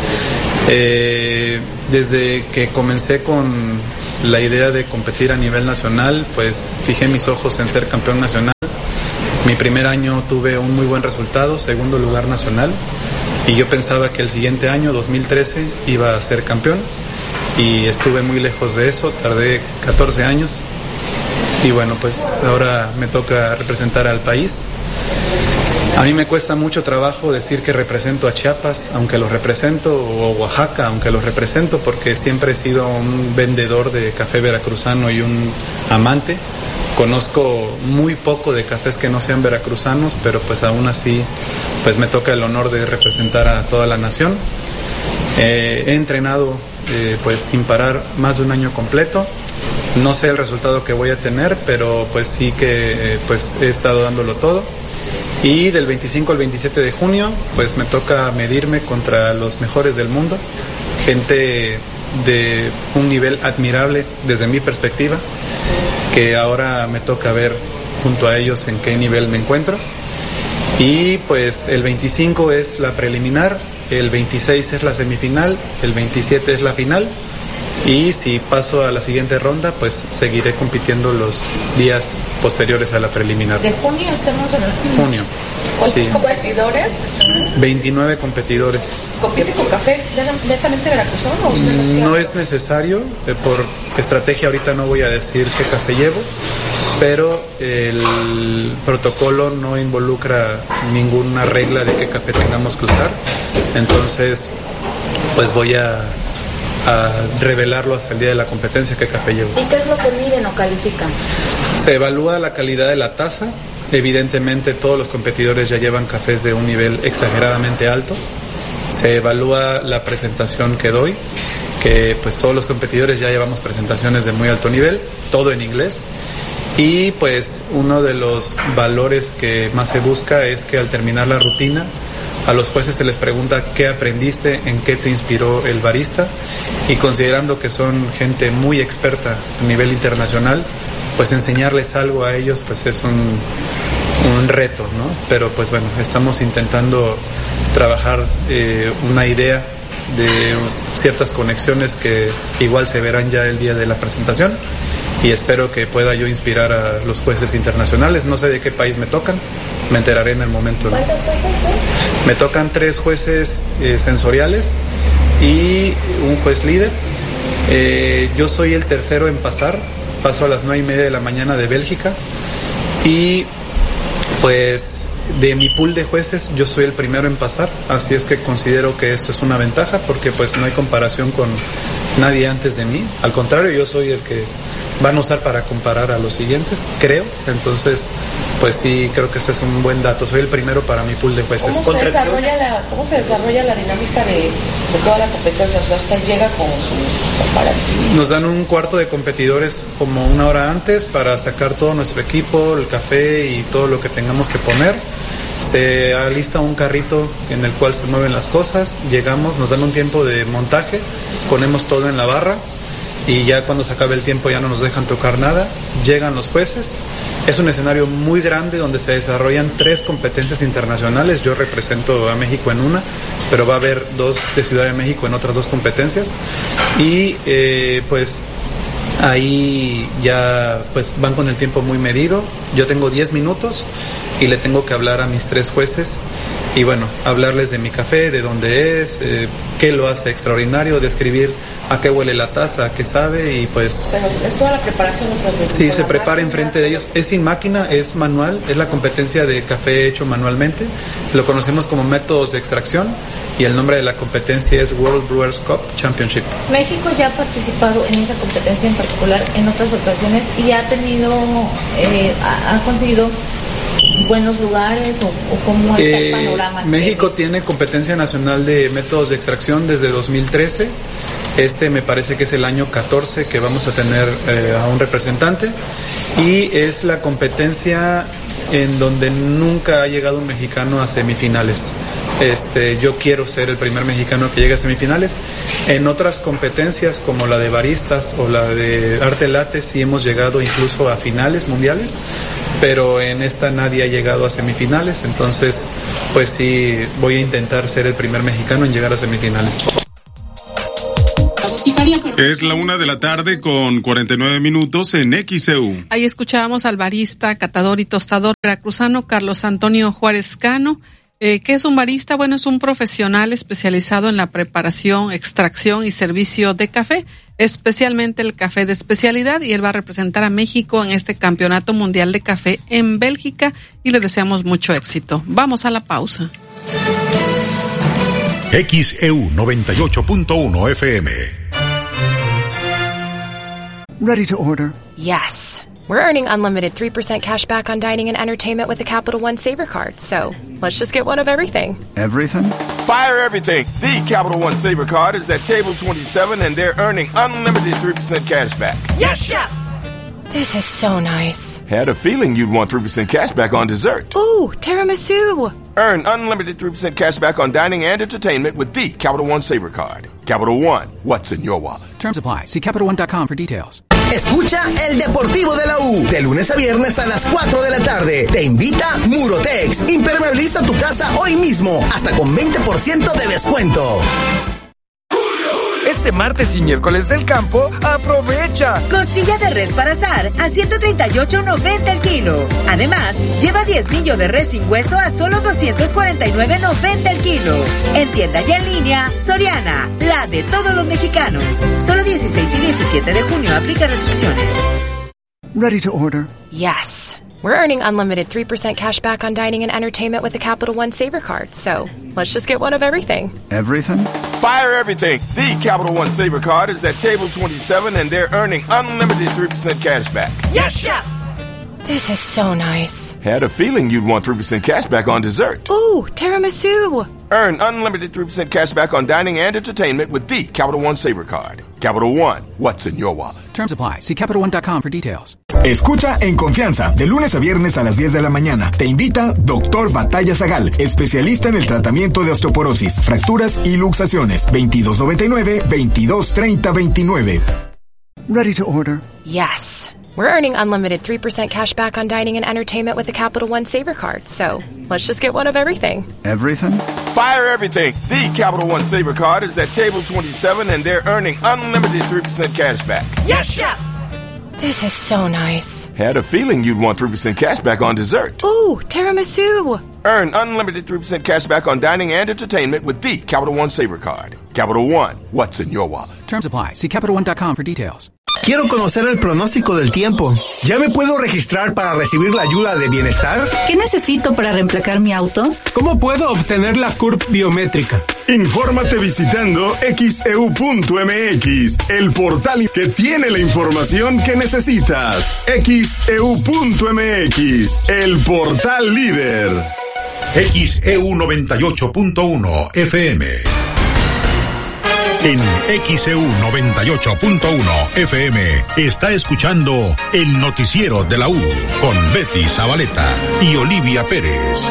Eh, desde que comencé con la idea de competir a nivel nacional, pues fijé mis ojos en ser campeón nacional. Mi primer año tuve un muy buen resultado, segundo lugar nacional, y yo pensaba que el siguiente año, dos mil trece, iba a ser campeón, y estuve muy lejos de eso, tardé catorce años, y bueno, pues ahora me toca representar al país. A mí me cuesta mucho trabajo decir que represento a Chiapas, aunque los represento, o Oaxaca, aunque los represento, porque siempre he sido un vendedor de café veracruzano y un amante. Conozco muy poco de cafés que no sean veracruzanos, pero pues aún así pues me toca el honor de representar a toda la nación. Eh, he entrenado eh, pues sin parar más de un año completo. No sé el resultado que voy a tener, pero pues sí que eh, pues he estado dándolo todo. Y del veinticinco al veintisiete de junio pues me toca medirme contra los mejores del mundo, gente de un nivel admirable desde mi perspectiva, que ahora me toca ver junto a ellos en qué nivel me encuentro. Y pues el veinticinco es la preliminar, el veintiséis es la semifinal, el veintisiete es la final, y si paso a la siguiente ronda pues seguiré compitiendo los días posteriores a la preliminar. ¿De junio estamos en el... Junio. ¿Cuántos Sí. competidores? veintinueve competidores. ¿Compite con café netamente veracruzano o ustedes qué No hacen? es necesario, eh, por estrategia ahorita no voy a decir qué café llevo, pero el protocolo no involucra ninguna regla de qué café tengamos que usar, entonces pues voy a, a revelarlo hasta el día de la competencia qué café llevo. ¿Y qué es lo que miden o califican? Se evalúa la calidad de la taza. Evidentemente todos los competidores ya llevan cafés de un nivel exageradamente alto. Se evalúa la presentación que doy, que pues todos los competidores ya llevamos presentaciones de muy alto nivel, todo en inglés. Y pues uno de los valores que más se busca es que al terminar la rutina a los jueces se les pregunta qué aprendiste, en qué te inspiró el barista, y considerando que son gente muy experta a nivel internacional, pues enseñarles algo a ellos pues es un, un reto, ¿no? Pero pues bueno, estamos intentando trabajar eh, una idea de ciertas conexiones que igual se verán ya el día de la presentación, y espero que pueda yo inspirar a los jueces internacionales. No sé de qué país me tocan, me enteraré en el momento, ¿no? ¿Cuántos jueces son? Me tocan tres jueces eh, sensoriales y un juez líder. Eh, yo soy el tercero en pasar. Paso a las nueve y media de la mañana de Bélgica, y pues de mi pool de jueces yo soy el primero en pasar, así es que considero que esto es una ventaja porque pues no hay comparación con nadie antes de mí, al contrario, yo soy el que van a usar para comparar a los siguientes, creo. Entonces pues sí, creo que eso es un buen dato, soy el primero para mi pool de jueces. ¿Cómo se desarrolla la, cómo se desarrolla la dinámica de, de toda la competencia? O sea, usted llega con sus comparativos. Nos dan un cuarto de competidores como una hora antes para sacar todo nuestro equipo, el café y todo lo que tengamos que poner. Se alista un carrito en el cual se mueven las cosas, llegamos, nos dan un tiempo de montaje, ponemos todo en la barra y ya cuando se acabe el tiempo ya no nos dejan tocar nada. Llegan los jueces. Es un escenario muy grande donde se desarrollan tres competencias internacionales. Yo represento a México en una, pero va a haber dos de Ciudad de México en otras dos competencias. Y eh, pues ahí ya pues van con el tiempo muy medido. Yo tengo diez minutos y le tengo que hablar a mis tres jueces y bueno, hablarles de mi café, de dónde es, eh, qué lo hace extraordinario, describir a qué huele la taza, a qué sabe y pues... Pero es toda la preparación, o sea, de Sí, se la prepara máquina. enfrente de ellos. Es sin máquina, es manual, es la competencia de café hecho manualmente. Lo conocemos como métodos de extracción y el nombre de la competencia es World Brewers Cup Championship. México ya ha participado en esa competencia en particular en otras ocasiones y ha tenido, eh, ha, ha conseguido buenos lugares o, o cómo está el Eh, panorama. México tiene competencia nacional de métodos de extracción desde dos mil trece. Este me parece que es el año catorce que vamos a tener eh, a un representante y es la competencia en donde nunca ha llegado un mexicano a semifinales. Este, yo quiero ser el primer mexicano que llegue a semifinales En otras competencias como la de baristas o la de arte latte sí hemos llegado incluso a finales mundiales, pero en esta nadie ha llegado a semifinales, entonces pues sí voy a intentar ser el primer mexicano en llegar a semifinales. Es la una de la tarde con cuarenta y nueve minutos en X E U. Ahí escuchábamos al barista, catador y tostador veracruzano Carlos Antonio Juárez Cano. Eh, ¿Qué es un barista? Bueno, es un profesional especializado en la preparación, extracción y servicio de café, especialmente el café de especialidad, y él va a representar a México en este Campeonato Mundial de Café en Bélgica y le deseamos mucho éxito. Vamos a la pausa. X E U noventa y ocho punto uno F M. Ready to order. Yes. We're earning unlimited three percent cash back on dining and entertainment with the Capital One Saver Card, so let's just get one of everything. Everything? Fire everything. The Capital One Saver Card is at table twenty-seven and they're earning unlimited three percent cash back. Yes, Chef! This is so nice. Had a feeling you'd want three percent cash back on dessert. Ooh, tiramisu. Earn unlimited three percent cash back on dining and entertainment with the Capital One Saver Card. Capital One, what's in your wallet? Terms apply. See Capital One dot com for details. Escucha el Deportivo de la U, de lunes a viernes a las cuatro de la tarde. Te invita Murotex. Impermeabiliza tu casa hoy mismo, hasta con veinte por ciento de descuento. Este martes y miércoles del campo, aprovecha. Costilla de res para asar a ciento treinta y ocho noventa el kilo. Además, lleva diezmillo de res sin hueso a solo doscientos cuarenta y nueve noventa el kilo. En tienda y en línea, Soriana, la de todos los mexicanos. Solo dieciséis y diecisiete de junio, aplica restricciones. Ready to order. Yes. We're earning unlimited three percent cash back on dining and entertainment with the Capital One Saver Card, so let's just get one of everything. Everything? Fire everything. The Capital One Saver Card is at table twenty-seven and they're earning unlimited three percent cash back. Yes, Chef! This is so nice. Had a feeling you'd want three percent cash back on dessert. Ooh, tiramisu. Earn unlimited three percent cash back on dining and entertainment with the Capital One Saver Card. Capital One, what's in your wallet? Terms apply. See Capital One dot com for details. Escucha en confianza, de lunes a viernes a las diez de la mañana. Te invita Doctor Batalla Zagal, especialista en el tratamiento de osteoporosis, fracturas y luxaciones. veintidós noventa y nueve, veintidós treinta veintinueve. Ready to order. Yes. We're earning unlimited three percent cash back on dining and entertainment with the Capital One Saver Card, so let's just get one of everything. Everything? Fire everything. The Capital One Saver Card is at table twenty-seven and they're earning unlimited three percent cash back. Yes, Chef! This is so nice. Had a feeling you'd want three percent cash back on dessert. Ooh, tiramisu. Earn unlimited three percent cash back on dining and entertainment with the Capital One Saver Card. Capital One, what's in your wallet? Terms apply. See Capital One dot com for details. Quiero conocer el pronóstico del tiempo. ¿Ya me puedo registrar para recibir la ayuda de bienestar? ¿Qué necesito para reemplacar mi auto? ¿Cómo puedo obtener la C U R P biométrica? Infórmate visitando X E U punto M X, el portal que tiene la información que necesitas. X E U punto M X, el portal líder. X E U noventa y ocho punto uno F M. En X E U noventa y ocho punto uno F M está escuchando el noticiero de la U con Betty Zabaleta y Olivia Pérez.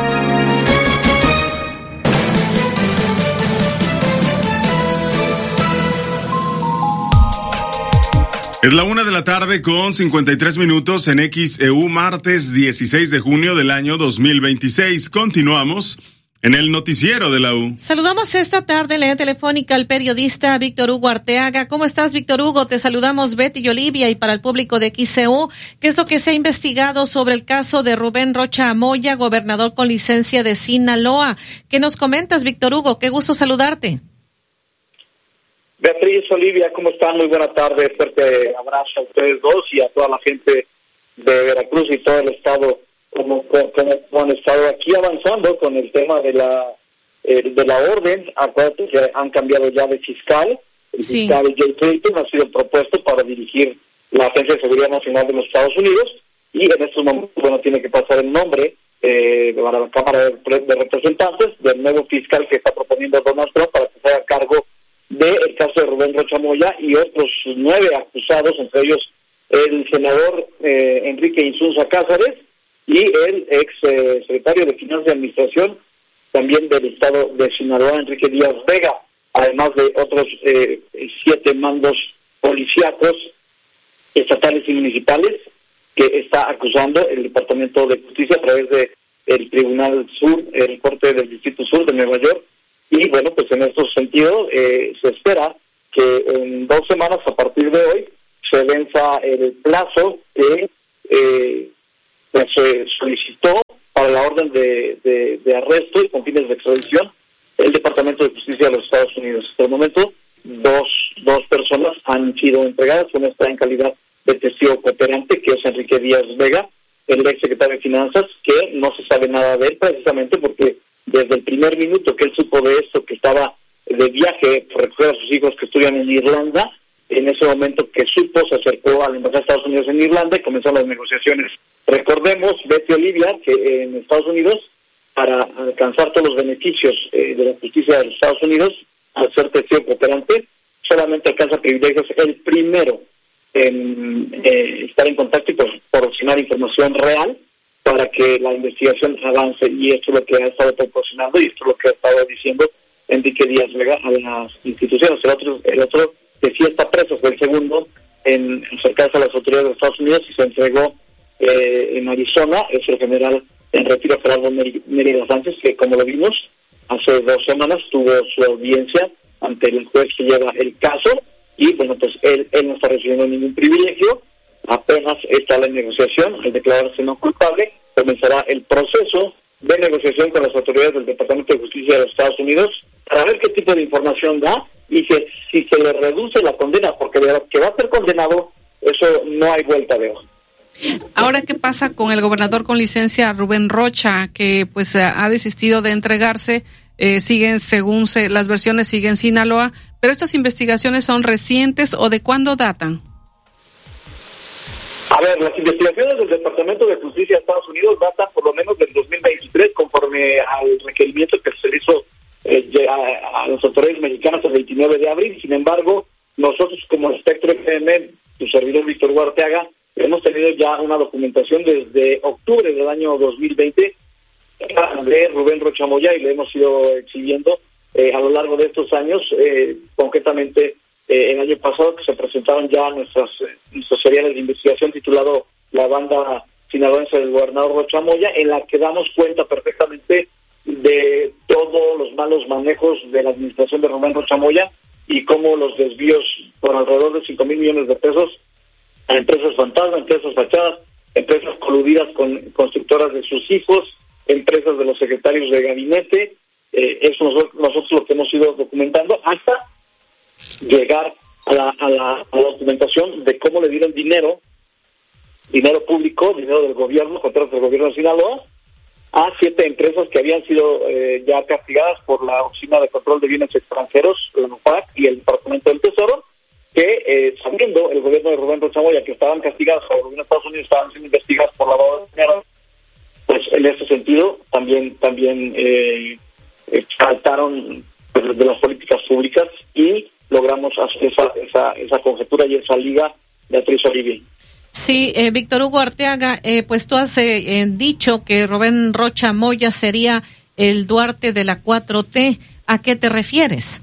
Es la una de la tarde con cincuenta y tres minutos en X E U, martes dieciséis de junio del año dos mil veintiséis. Continuamos en el noticiero de la U. Saludamos esta tarde en la línea telefónica al periodista Víctor Hugo Arteaga. ¿Cómo estás, Víctor Hugo? Te saludamos Betty y Olivia, y para el público de X E U, ¿qué es lo que se ha investigado sobre el caso de Rubén Rocha Moya, gobernador con licencia de Sinaloa? ¿Qué nos comentas, Víctor Hugo? Qué gusto saludarte. Beatriz, Olivia, ¿cómo están? Muy buena tarde. Fuerte abrazo a ustedes dos y a toda la gente de Veracruz y todo el estado. Como, como, como han estado aquí avanzando con el tema de la eh, de la orden. Acuérdate que han cambiado ya de fiscal. El sí. fiscal Jay Clayton ha sido propuesto para dirigir la Agencia de Seguridad Nacional de los Estados Unidos, y en estos momentos, bueno, tiene que pasar el nombre eh, para la Cámara de, de Representantes del nuevo fiscal que está proponiendo Donald Trump para que se haga cargo del caso de Rubén Rocha Moya y otros nueve acusados, entre ellos el senador eh, Enrique Insunza Cázares y el ex eh, secretario de Finanzas y Administración también del estado de Sinaloa, Enrique Díaz Vega. además de otros eh, siete mandos policíacos estatales y municipales que está acusando el Departamento de Justicia a través de el Tribunal Sur, el Corte del Distrito Sur de Nueva York. Y bueno, pues en estos sentidos eh, se espera que en dos semanas a partir de hoy se venza el plazo que eh, pues, se solicitó para la orden de, de, de arresto y con fines de extradición el Departamento de Justicia de los Estados Unidos. Hasta el momento, dos, dos personas han sido entregadas. Una está en calidad de testigo cooperante, que es Enrique Díaz Vega, el ex secretario de Finanzas, que no se sabe nada de él precisamente porque desde el primer minuto que él supo de esto, que estaba de viaje por recoger a sus hijos que estudian en Irlanda, en ese momento que supo, se acercó a la Embajada de Estados Unidos en Irlanda y comenzaron las negociaciones. Recordemos, Betty Olivia, que en Estados Unidos, para alcanzar todos los beneficios eh, de la justicia de los Estados Unidos, al ser testigo cooperante, solamente alcanza privilegios el primero en eh, estar en contacto y por, proporcionar información real para que la investigación avance, y esto es lo que ha estado proporcionando y esto es lo que ha estado diciendo Enrique Díaz Vega a las instituciones. El otro, el otro que sí está preso fue el segundo en acercarse a las autoridades de Estados Unidos y se entregó eh, en Arizona, es el general en retiro Gerardo Mérida Sánchez, que como lo vimos hace dos semanas tuvo su audiencia ante el juez que lleva el caso y bueno, pues él, él no está recibiendo ningún privilegio, apenas está la negociación, al declararse no culpable, comenzará el proceso de negociación con las autoridades del Departamento de Justicia de los Estados Unidos para ver qué tipo de información da y que si se le reduce la condena, porque de que va a ser condenado, eso no hay vuelta de hoja. Ahora, ¿qué pasa con el gobernador con licencia Rubén Rocha, que pues ha desistido de entregarse? Eh, siguen, según se, las versiones, siguen en Sinaloa, pero estas investigaciones son recientes o ¿de cuándo datan? A ver, las investigaciones del Departamento de Justicia de Estados Unidos datan por lo menos del dos mil veintitrés, conforme al requerimiento que se le hizo eh, a, a las autoridades mexicanas el veintinueve de abril. Sin embargo, nosotros como Espectro F M, tu servidor Víctor Huarteaga, hemos tenido ya una documentación desde octubre del año dos mil veinte de Rubén Rocha Moya y le hemos ido exhibiendo eh, a lo largo de estos años, eh, concretamente eh, el año pasado que se presentaron ya nuestras eh, nuestros seriales de investigación titulado La Banda Sinaloense del Gobernador Rocha Moya, en la que damos cuenta perfectamente de todos los malos manejos de la administración de Rubén Rocha Moya y cómo los desvíos por alrededor de cinco mil millones de pesos a empresas fantasma, empresas fachadas, empresas coludidas con constructoras de sus hijos, empresas de los secretarios de gabinete, eh, eso nosotros, nosotros lo que hemos ido documentando hasta llegar a la, a, la, a la documentación de cómo le dieron dinero, dinero público, dinero del gobierno, contratos del gobierno de Sinaloa, a siete empresas que habían sido eh, ya castigadas por la Oficina de Control de Bienes Extranjeros, la NOPAC y el Departamento del Tesoro, que eh, sabiendo el gobierno de Rubén Rocha Moya que estaban castigadas por el gobierno de Estados Unidos, estaban siendo investigadas por lavado de dinero, pues en ese sentido también también eh, eh, faltaron pues, de las políticas públicas y logramos hacer esa, esa, esa conjetura y esa liga de Beatriz Olivia. Sí, eh, Víctor Hugo Arteaga, eh, pues tú has eh, dicho que Rubén Rocha Moya sería el Duarte de la cuatro T. ¿A qué te refieres?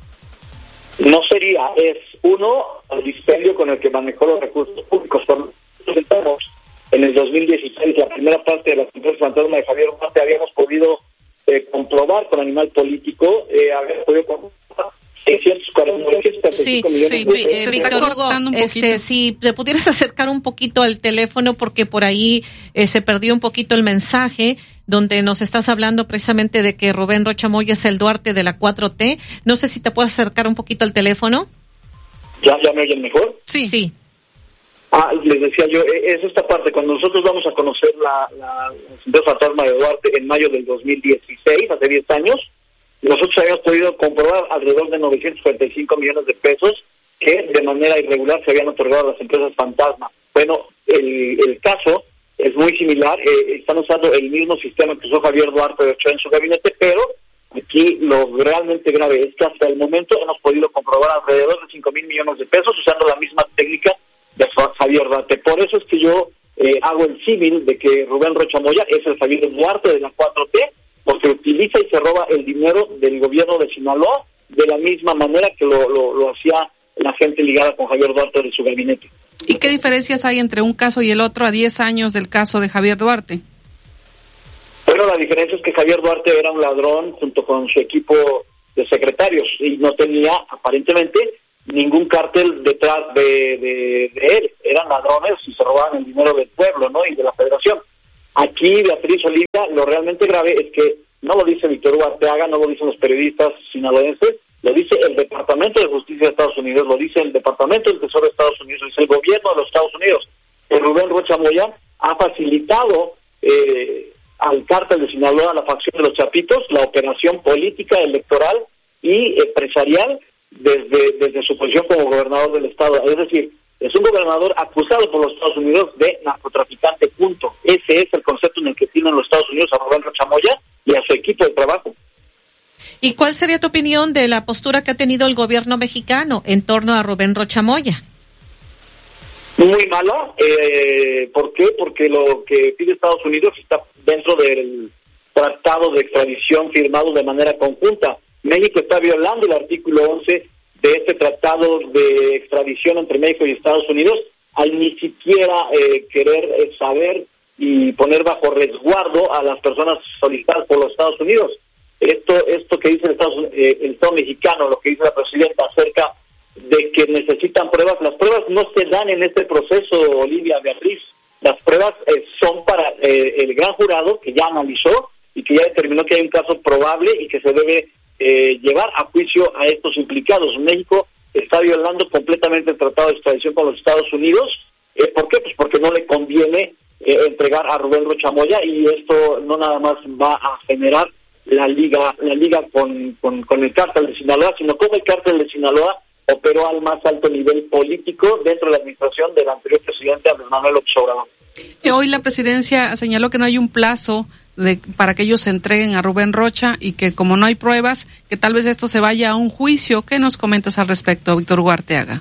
No sería, es uno, el dispendio con el que manejó los recursos públicos. Por presentamos en el dos mil dieciséis la primera parte de la empresa fantasma de Javier Duarte, habíamos podido eh, comprobar con Animal Político, eh, habíamos podido comprobar seiscientos cuarenta y cinco millones sí, de pesos. Eh, Víctor Hugo, este, si te pudieras acercar un poquito al teléfono porque por ahí eh, se perdió un poquito el mensaje donde nos estás hablando precisamente de que Rubén Rocha Moya es el Duarte de la cuatro T. No sé si te puedes acercar un poquito al teléfono. ¿Ya, ya me oyen mejor? Sí. Sí. Ah, les decía yo, es esta parte, cuando nosotros vamos a conocer la, la, la empresa fantasma de Duarte en mayo del dos mil dieciséis, hace diez años, nosotros habíamos podido comprobar alrededor de novecientos cuarenta y cinco millones de pesos que de manera irregular se habían otorgado a las empresas fantasma. Bueno, el, el caso es muy similar, eh, están usando el mismo sistema que usó Javier Duarte de Ochoa en su gabinete, pero aquí lo realmente grave es que hasta el momento hemos podido comprobar alrededor de cinco mil millones de pesos usando la misma técnica de Javier Duarte. Por eso es que yo eh, hago el símil de que Rubén Rocha Moya es el Javier Duarte de la cuatro T, porque utiliza y se roba el dinero del gobierno de Sinaloa de la misma manera que lo, lo, lo hacía la gente ligada con Javier Duarte de su gabinete. ¿Y qué diferencias hay entre un caso y el otro a diez años del caso de Javier Duarte? Bueno, la diferencia es que Javier Duarte era un ladrón junto con su equipo de secretarios y no tenía, aparentemente, ningún cártel detrás de, de, de él. Eran ladrones y se robaban el dinero del pueblo, ¿no? Y de la federación. Aquí, Beatriz Olivia, lo realmente grave es que no lo dice Víctor Hugo Arteaga, no lo dicen los periodistas sinaloenses, lo dice el Departamento de Justicia de Estados Unidos, lo dice el Departamento del Tesoro de Estados Unidos, lo dice el gobierno de los Estados Unidos. El Rubén Rocha Moya ha facilitado eh, al cártel de Sinaloa, a la facción de los Chapitos, la operación política, electoral y empresarial desde, desde su posición como gobernador del estado. Es decir, es un gobernador acusado por los Estados Unidos de narcotraficante, punto. Ese es el concepto en el que tienen los Estados Unidos a Rubén Rocha Moya y a su equipo de trabajo. ¿Y cuál sería tu opinión de la postura que ha tenido el gobierno mexicano en torno a Rubén Rocha Moya? Muy mala. Eh, ¿Por qué? Porque lo que pide Estados Unidos está dentro del tratado de extradición firmado de manera conjunta. México está violando el artículo once de este tratado de extradición entre México y Estados Unidos al ni siquiera eh, querer eh, saber y poner bajo resguardo a las personas solicitadas por los Estados Unidos. Esto esto que dice el Estado, eh, el Estado mexicano, lo que dice la presidenta acerca de que necesitan pruebas, las pruebas no se dan en este proceso, Olivia, Beatriz. Las pruebas eh, son para eh, el gran jurado que ya analizó y que ya determinó que hay un caso probable y que se debe eh, llevar a juicio a estos implicados. México está violando completamente el tratado de extradición con los Estados Unidos. Eh, ¿Por qué? Pues porque no le conviene eh, entregar a Rubén Rocha Moya, y esto no nada más va a generar la liga la liga con, con, con el cártel de Sinaloa, sino como el cártel de Sinaloa operó al más alto nivel político dentro de la administración del anterior presidente Andrés Manuel López Obrador. Hoy la presidencia señaló que no hay un plazo de, para que ellos se entreguen a Rubén Rocha y que como no hay pruebas, que tal vez esto se vaya a un juicio. ¿Qué nos comentas al respecto, Víctor Hugo Arteaga?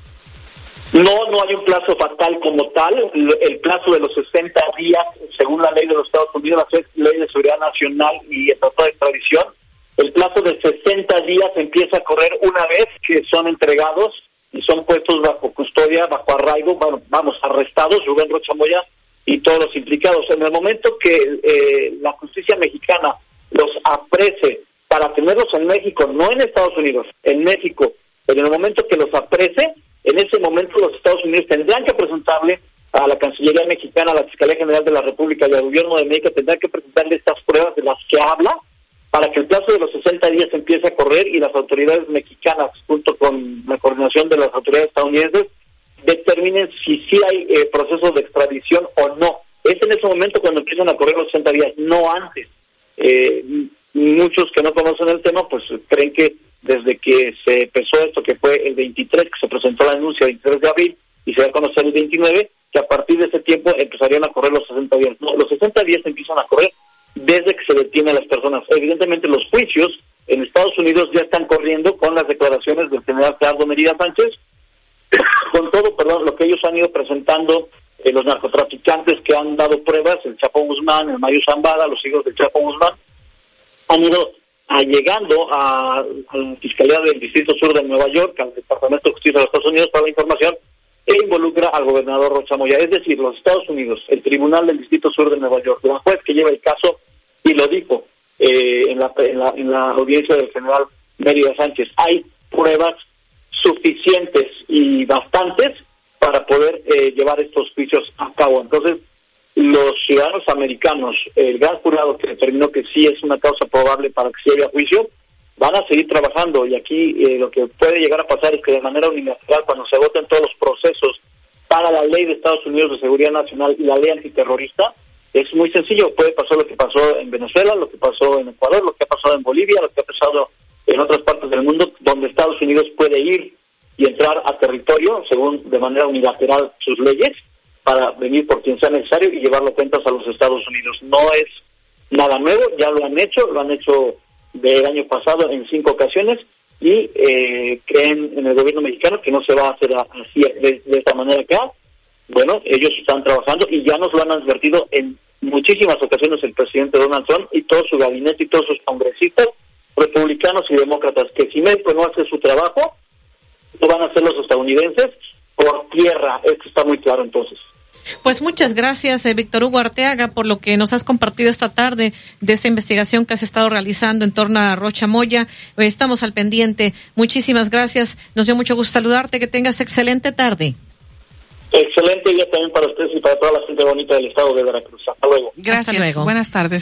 No, no hay un plazo fatal como tal. El plazo de los sesenta días, según la ley de los Estados Unidos, la ley de seguridad nacional y el tratado de extradición, el plazo de sesenta días empieza a correr una vez que son entregados y son puestos bajo custodia, bajo arraigo, bueno, vamos, arrestados, Rubén Rocha Moya y todos los implicados. En el momento que eh, la justicia mexicana los aprese para tenerlos en México, no en Estados Unidos, en México, pero en el momento que los aprese, en ese momento los Estados Unidos tendrán que presentarle a la Cancillería mexicana, a la Fiscalía General de la República y al Gobierno de México, tendrán que presentarle estas pruebas de las que habla, para que el plazo de los sesenta días empiece a correr y las autoridades mexicanas, junto con la coordinación de las autoridades estadounidenses, determinen si sí hay eh, proceso de extradición o no. Es en ese momento cuando empiezan a correr los sesenta días, no antes. Eh, muchos que no conocen el tema, pues creen que desde que se empezó esto, que fue el veintitrés, que se presentó la denuncia el veintitrés de abril, y se va a conocer el veintinueve, que a partir de ese tiempo empezarían a correr los sesenta días. No, los sesenta días empiezan a correr desde que se detiene a las personas. Evidentemente los juicios en Estados Unidos ya están corriendo con las declaraciones del general Gerardo Merida Sánchez, con todo, perdón, lo que ellos han ido presentando, eh, los narcotraficantes que han dado pruebas, el Chapo Guzmán, el Mayo Zambada, los hijos del Chapo Guzmán, han ido a, llegando a, a la Fiscalía del Distrito Sur de Nueva York, al Departamento de Justicia de los Estados Unidos, para la información e involucra al gobernador Rocha Moya. Es decir, los Estados Unidos, el Tribunal del Distrito Sur de Nueva York, la juez que lleva el caso, y lo dijo eh, en, la, en, la, en la audiencia del general Mérida Sánchez, hay pruebas suficientes y bastantes para poder eh, llevar estos juicios a cabo. Entonces, los ciudadanos americanos, el gran jurado que determinó que sí es una causa probable para que se lleve a juicio, van a seguir trabajando, y aquí eh, lo que puede llegar a pasar es que de manera unilateral, cuando se voten todos los procesos para la ley de Estados Unidos de Seguridad Nacional y la ley antiterrorista, es muy sencillo. Puede pasar lo que pasó en Venezuela, lo que pasó en Ecuador, lo que ha pasado en Bolivia, lo que ha pasado en otras partes del mundo, donde Estados Unidos puede ir y entrar a territorio, según de manera unilateral sus leyes, para venir por quien sea necesario y llevarlo cuentas a los Estados Unidos. No es nada nuevo, ya lo han hecho, lo han hecho del año pasado en cinco ocasiones, y eh, creen en el gobierno mexicano que no se va a hacer así de, de esta manera acá. Bueno, ellos están trabajando y ya nos lo han advertido en muchísimas ocasiones el presidente Donald Trump y todo su gabinete y todos sus congresistas, republicanos y demócratas, que si México no hace su trabajo, lo van a hacer los estadounidenses por tierra. Esto está muy claro entonces. Pues muchas gracias, eh, Víctor Hugo Arteaga, por lo que nos has compartido esta tarde de esta investigación que has estado realizando en torno a Rocha Moya. Eh, estamos al pendiente. Muchísimas gracias. Nos dio mucho gusto saludarte. Que tengas excelente tarde. Excelente día también para ustedes y para toda la gente bonita del estado de Veracruz. Hasta luego. Gracias. Hasta luego. Buenas tardes.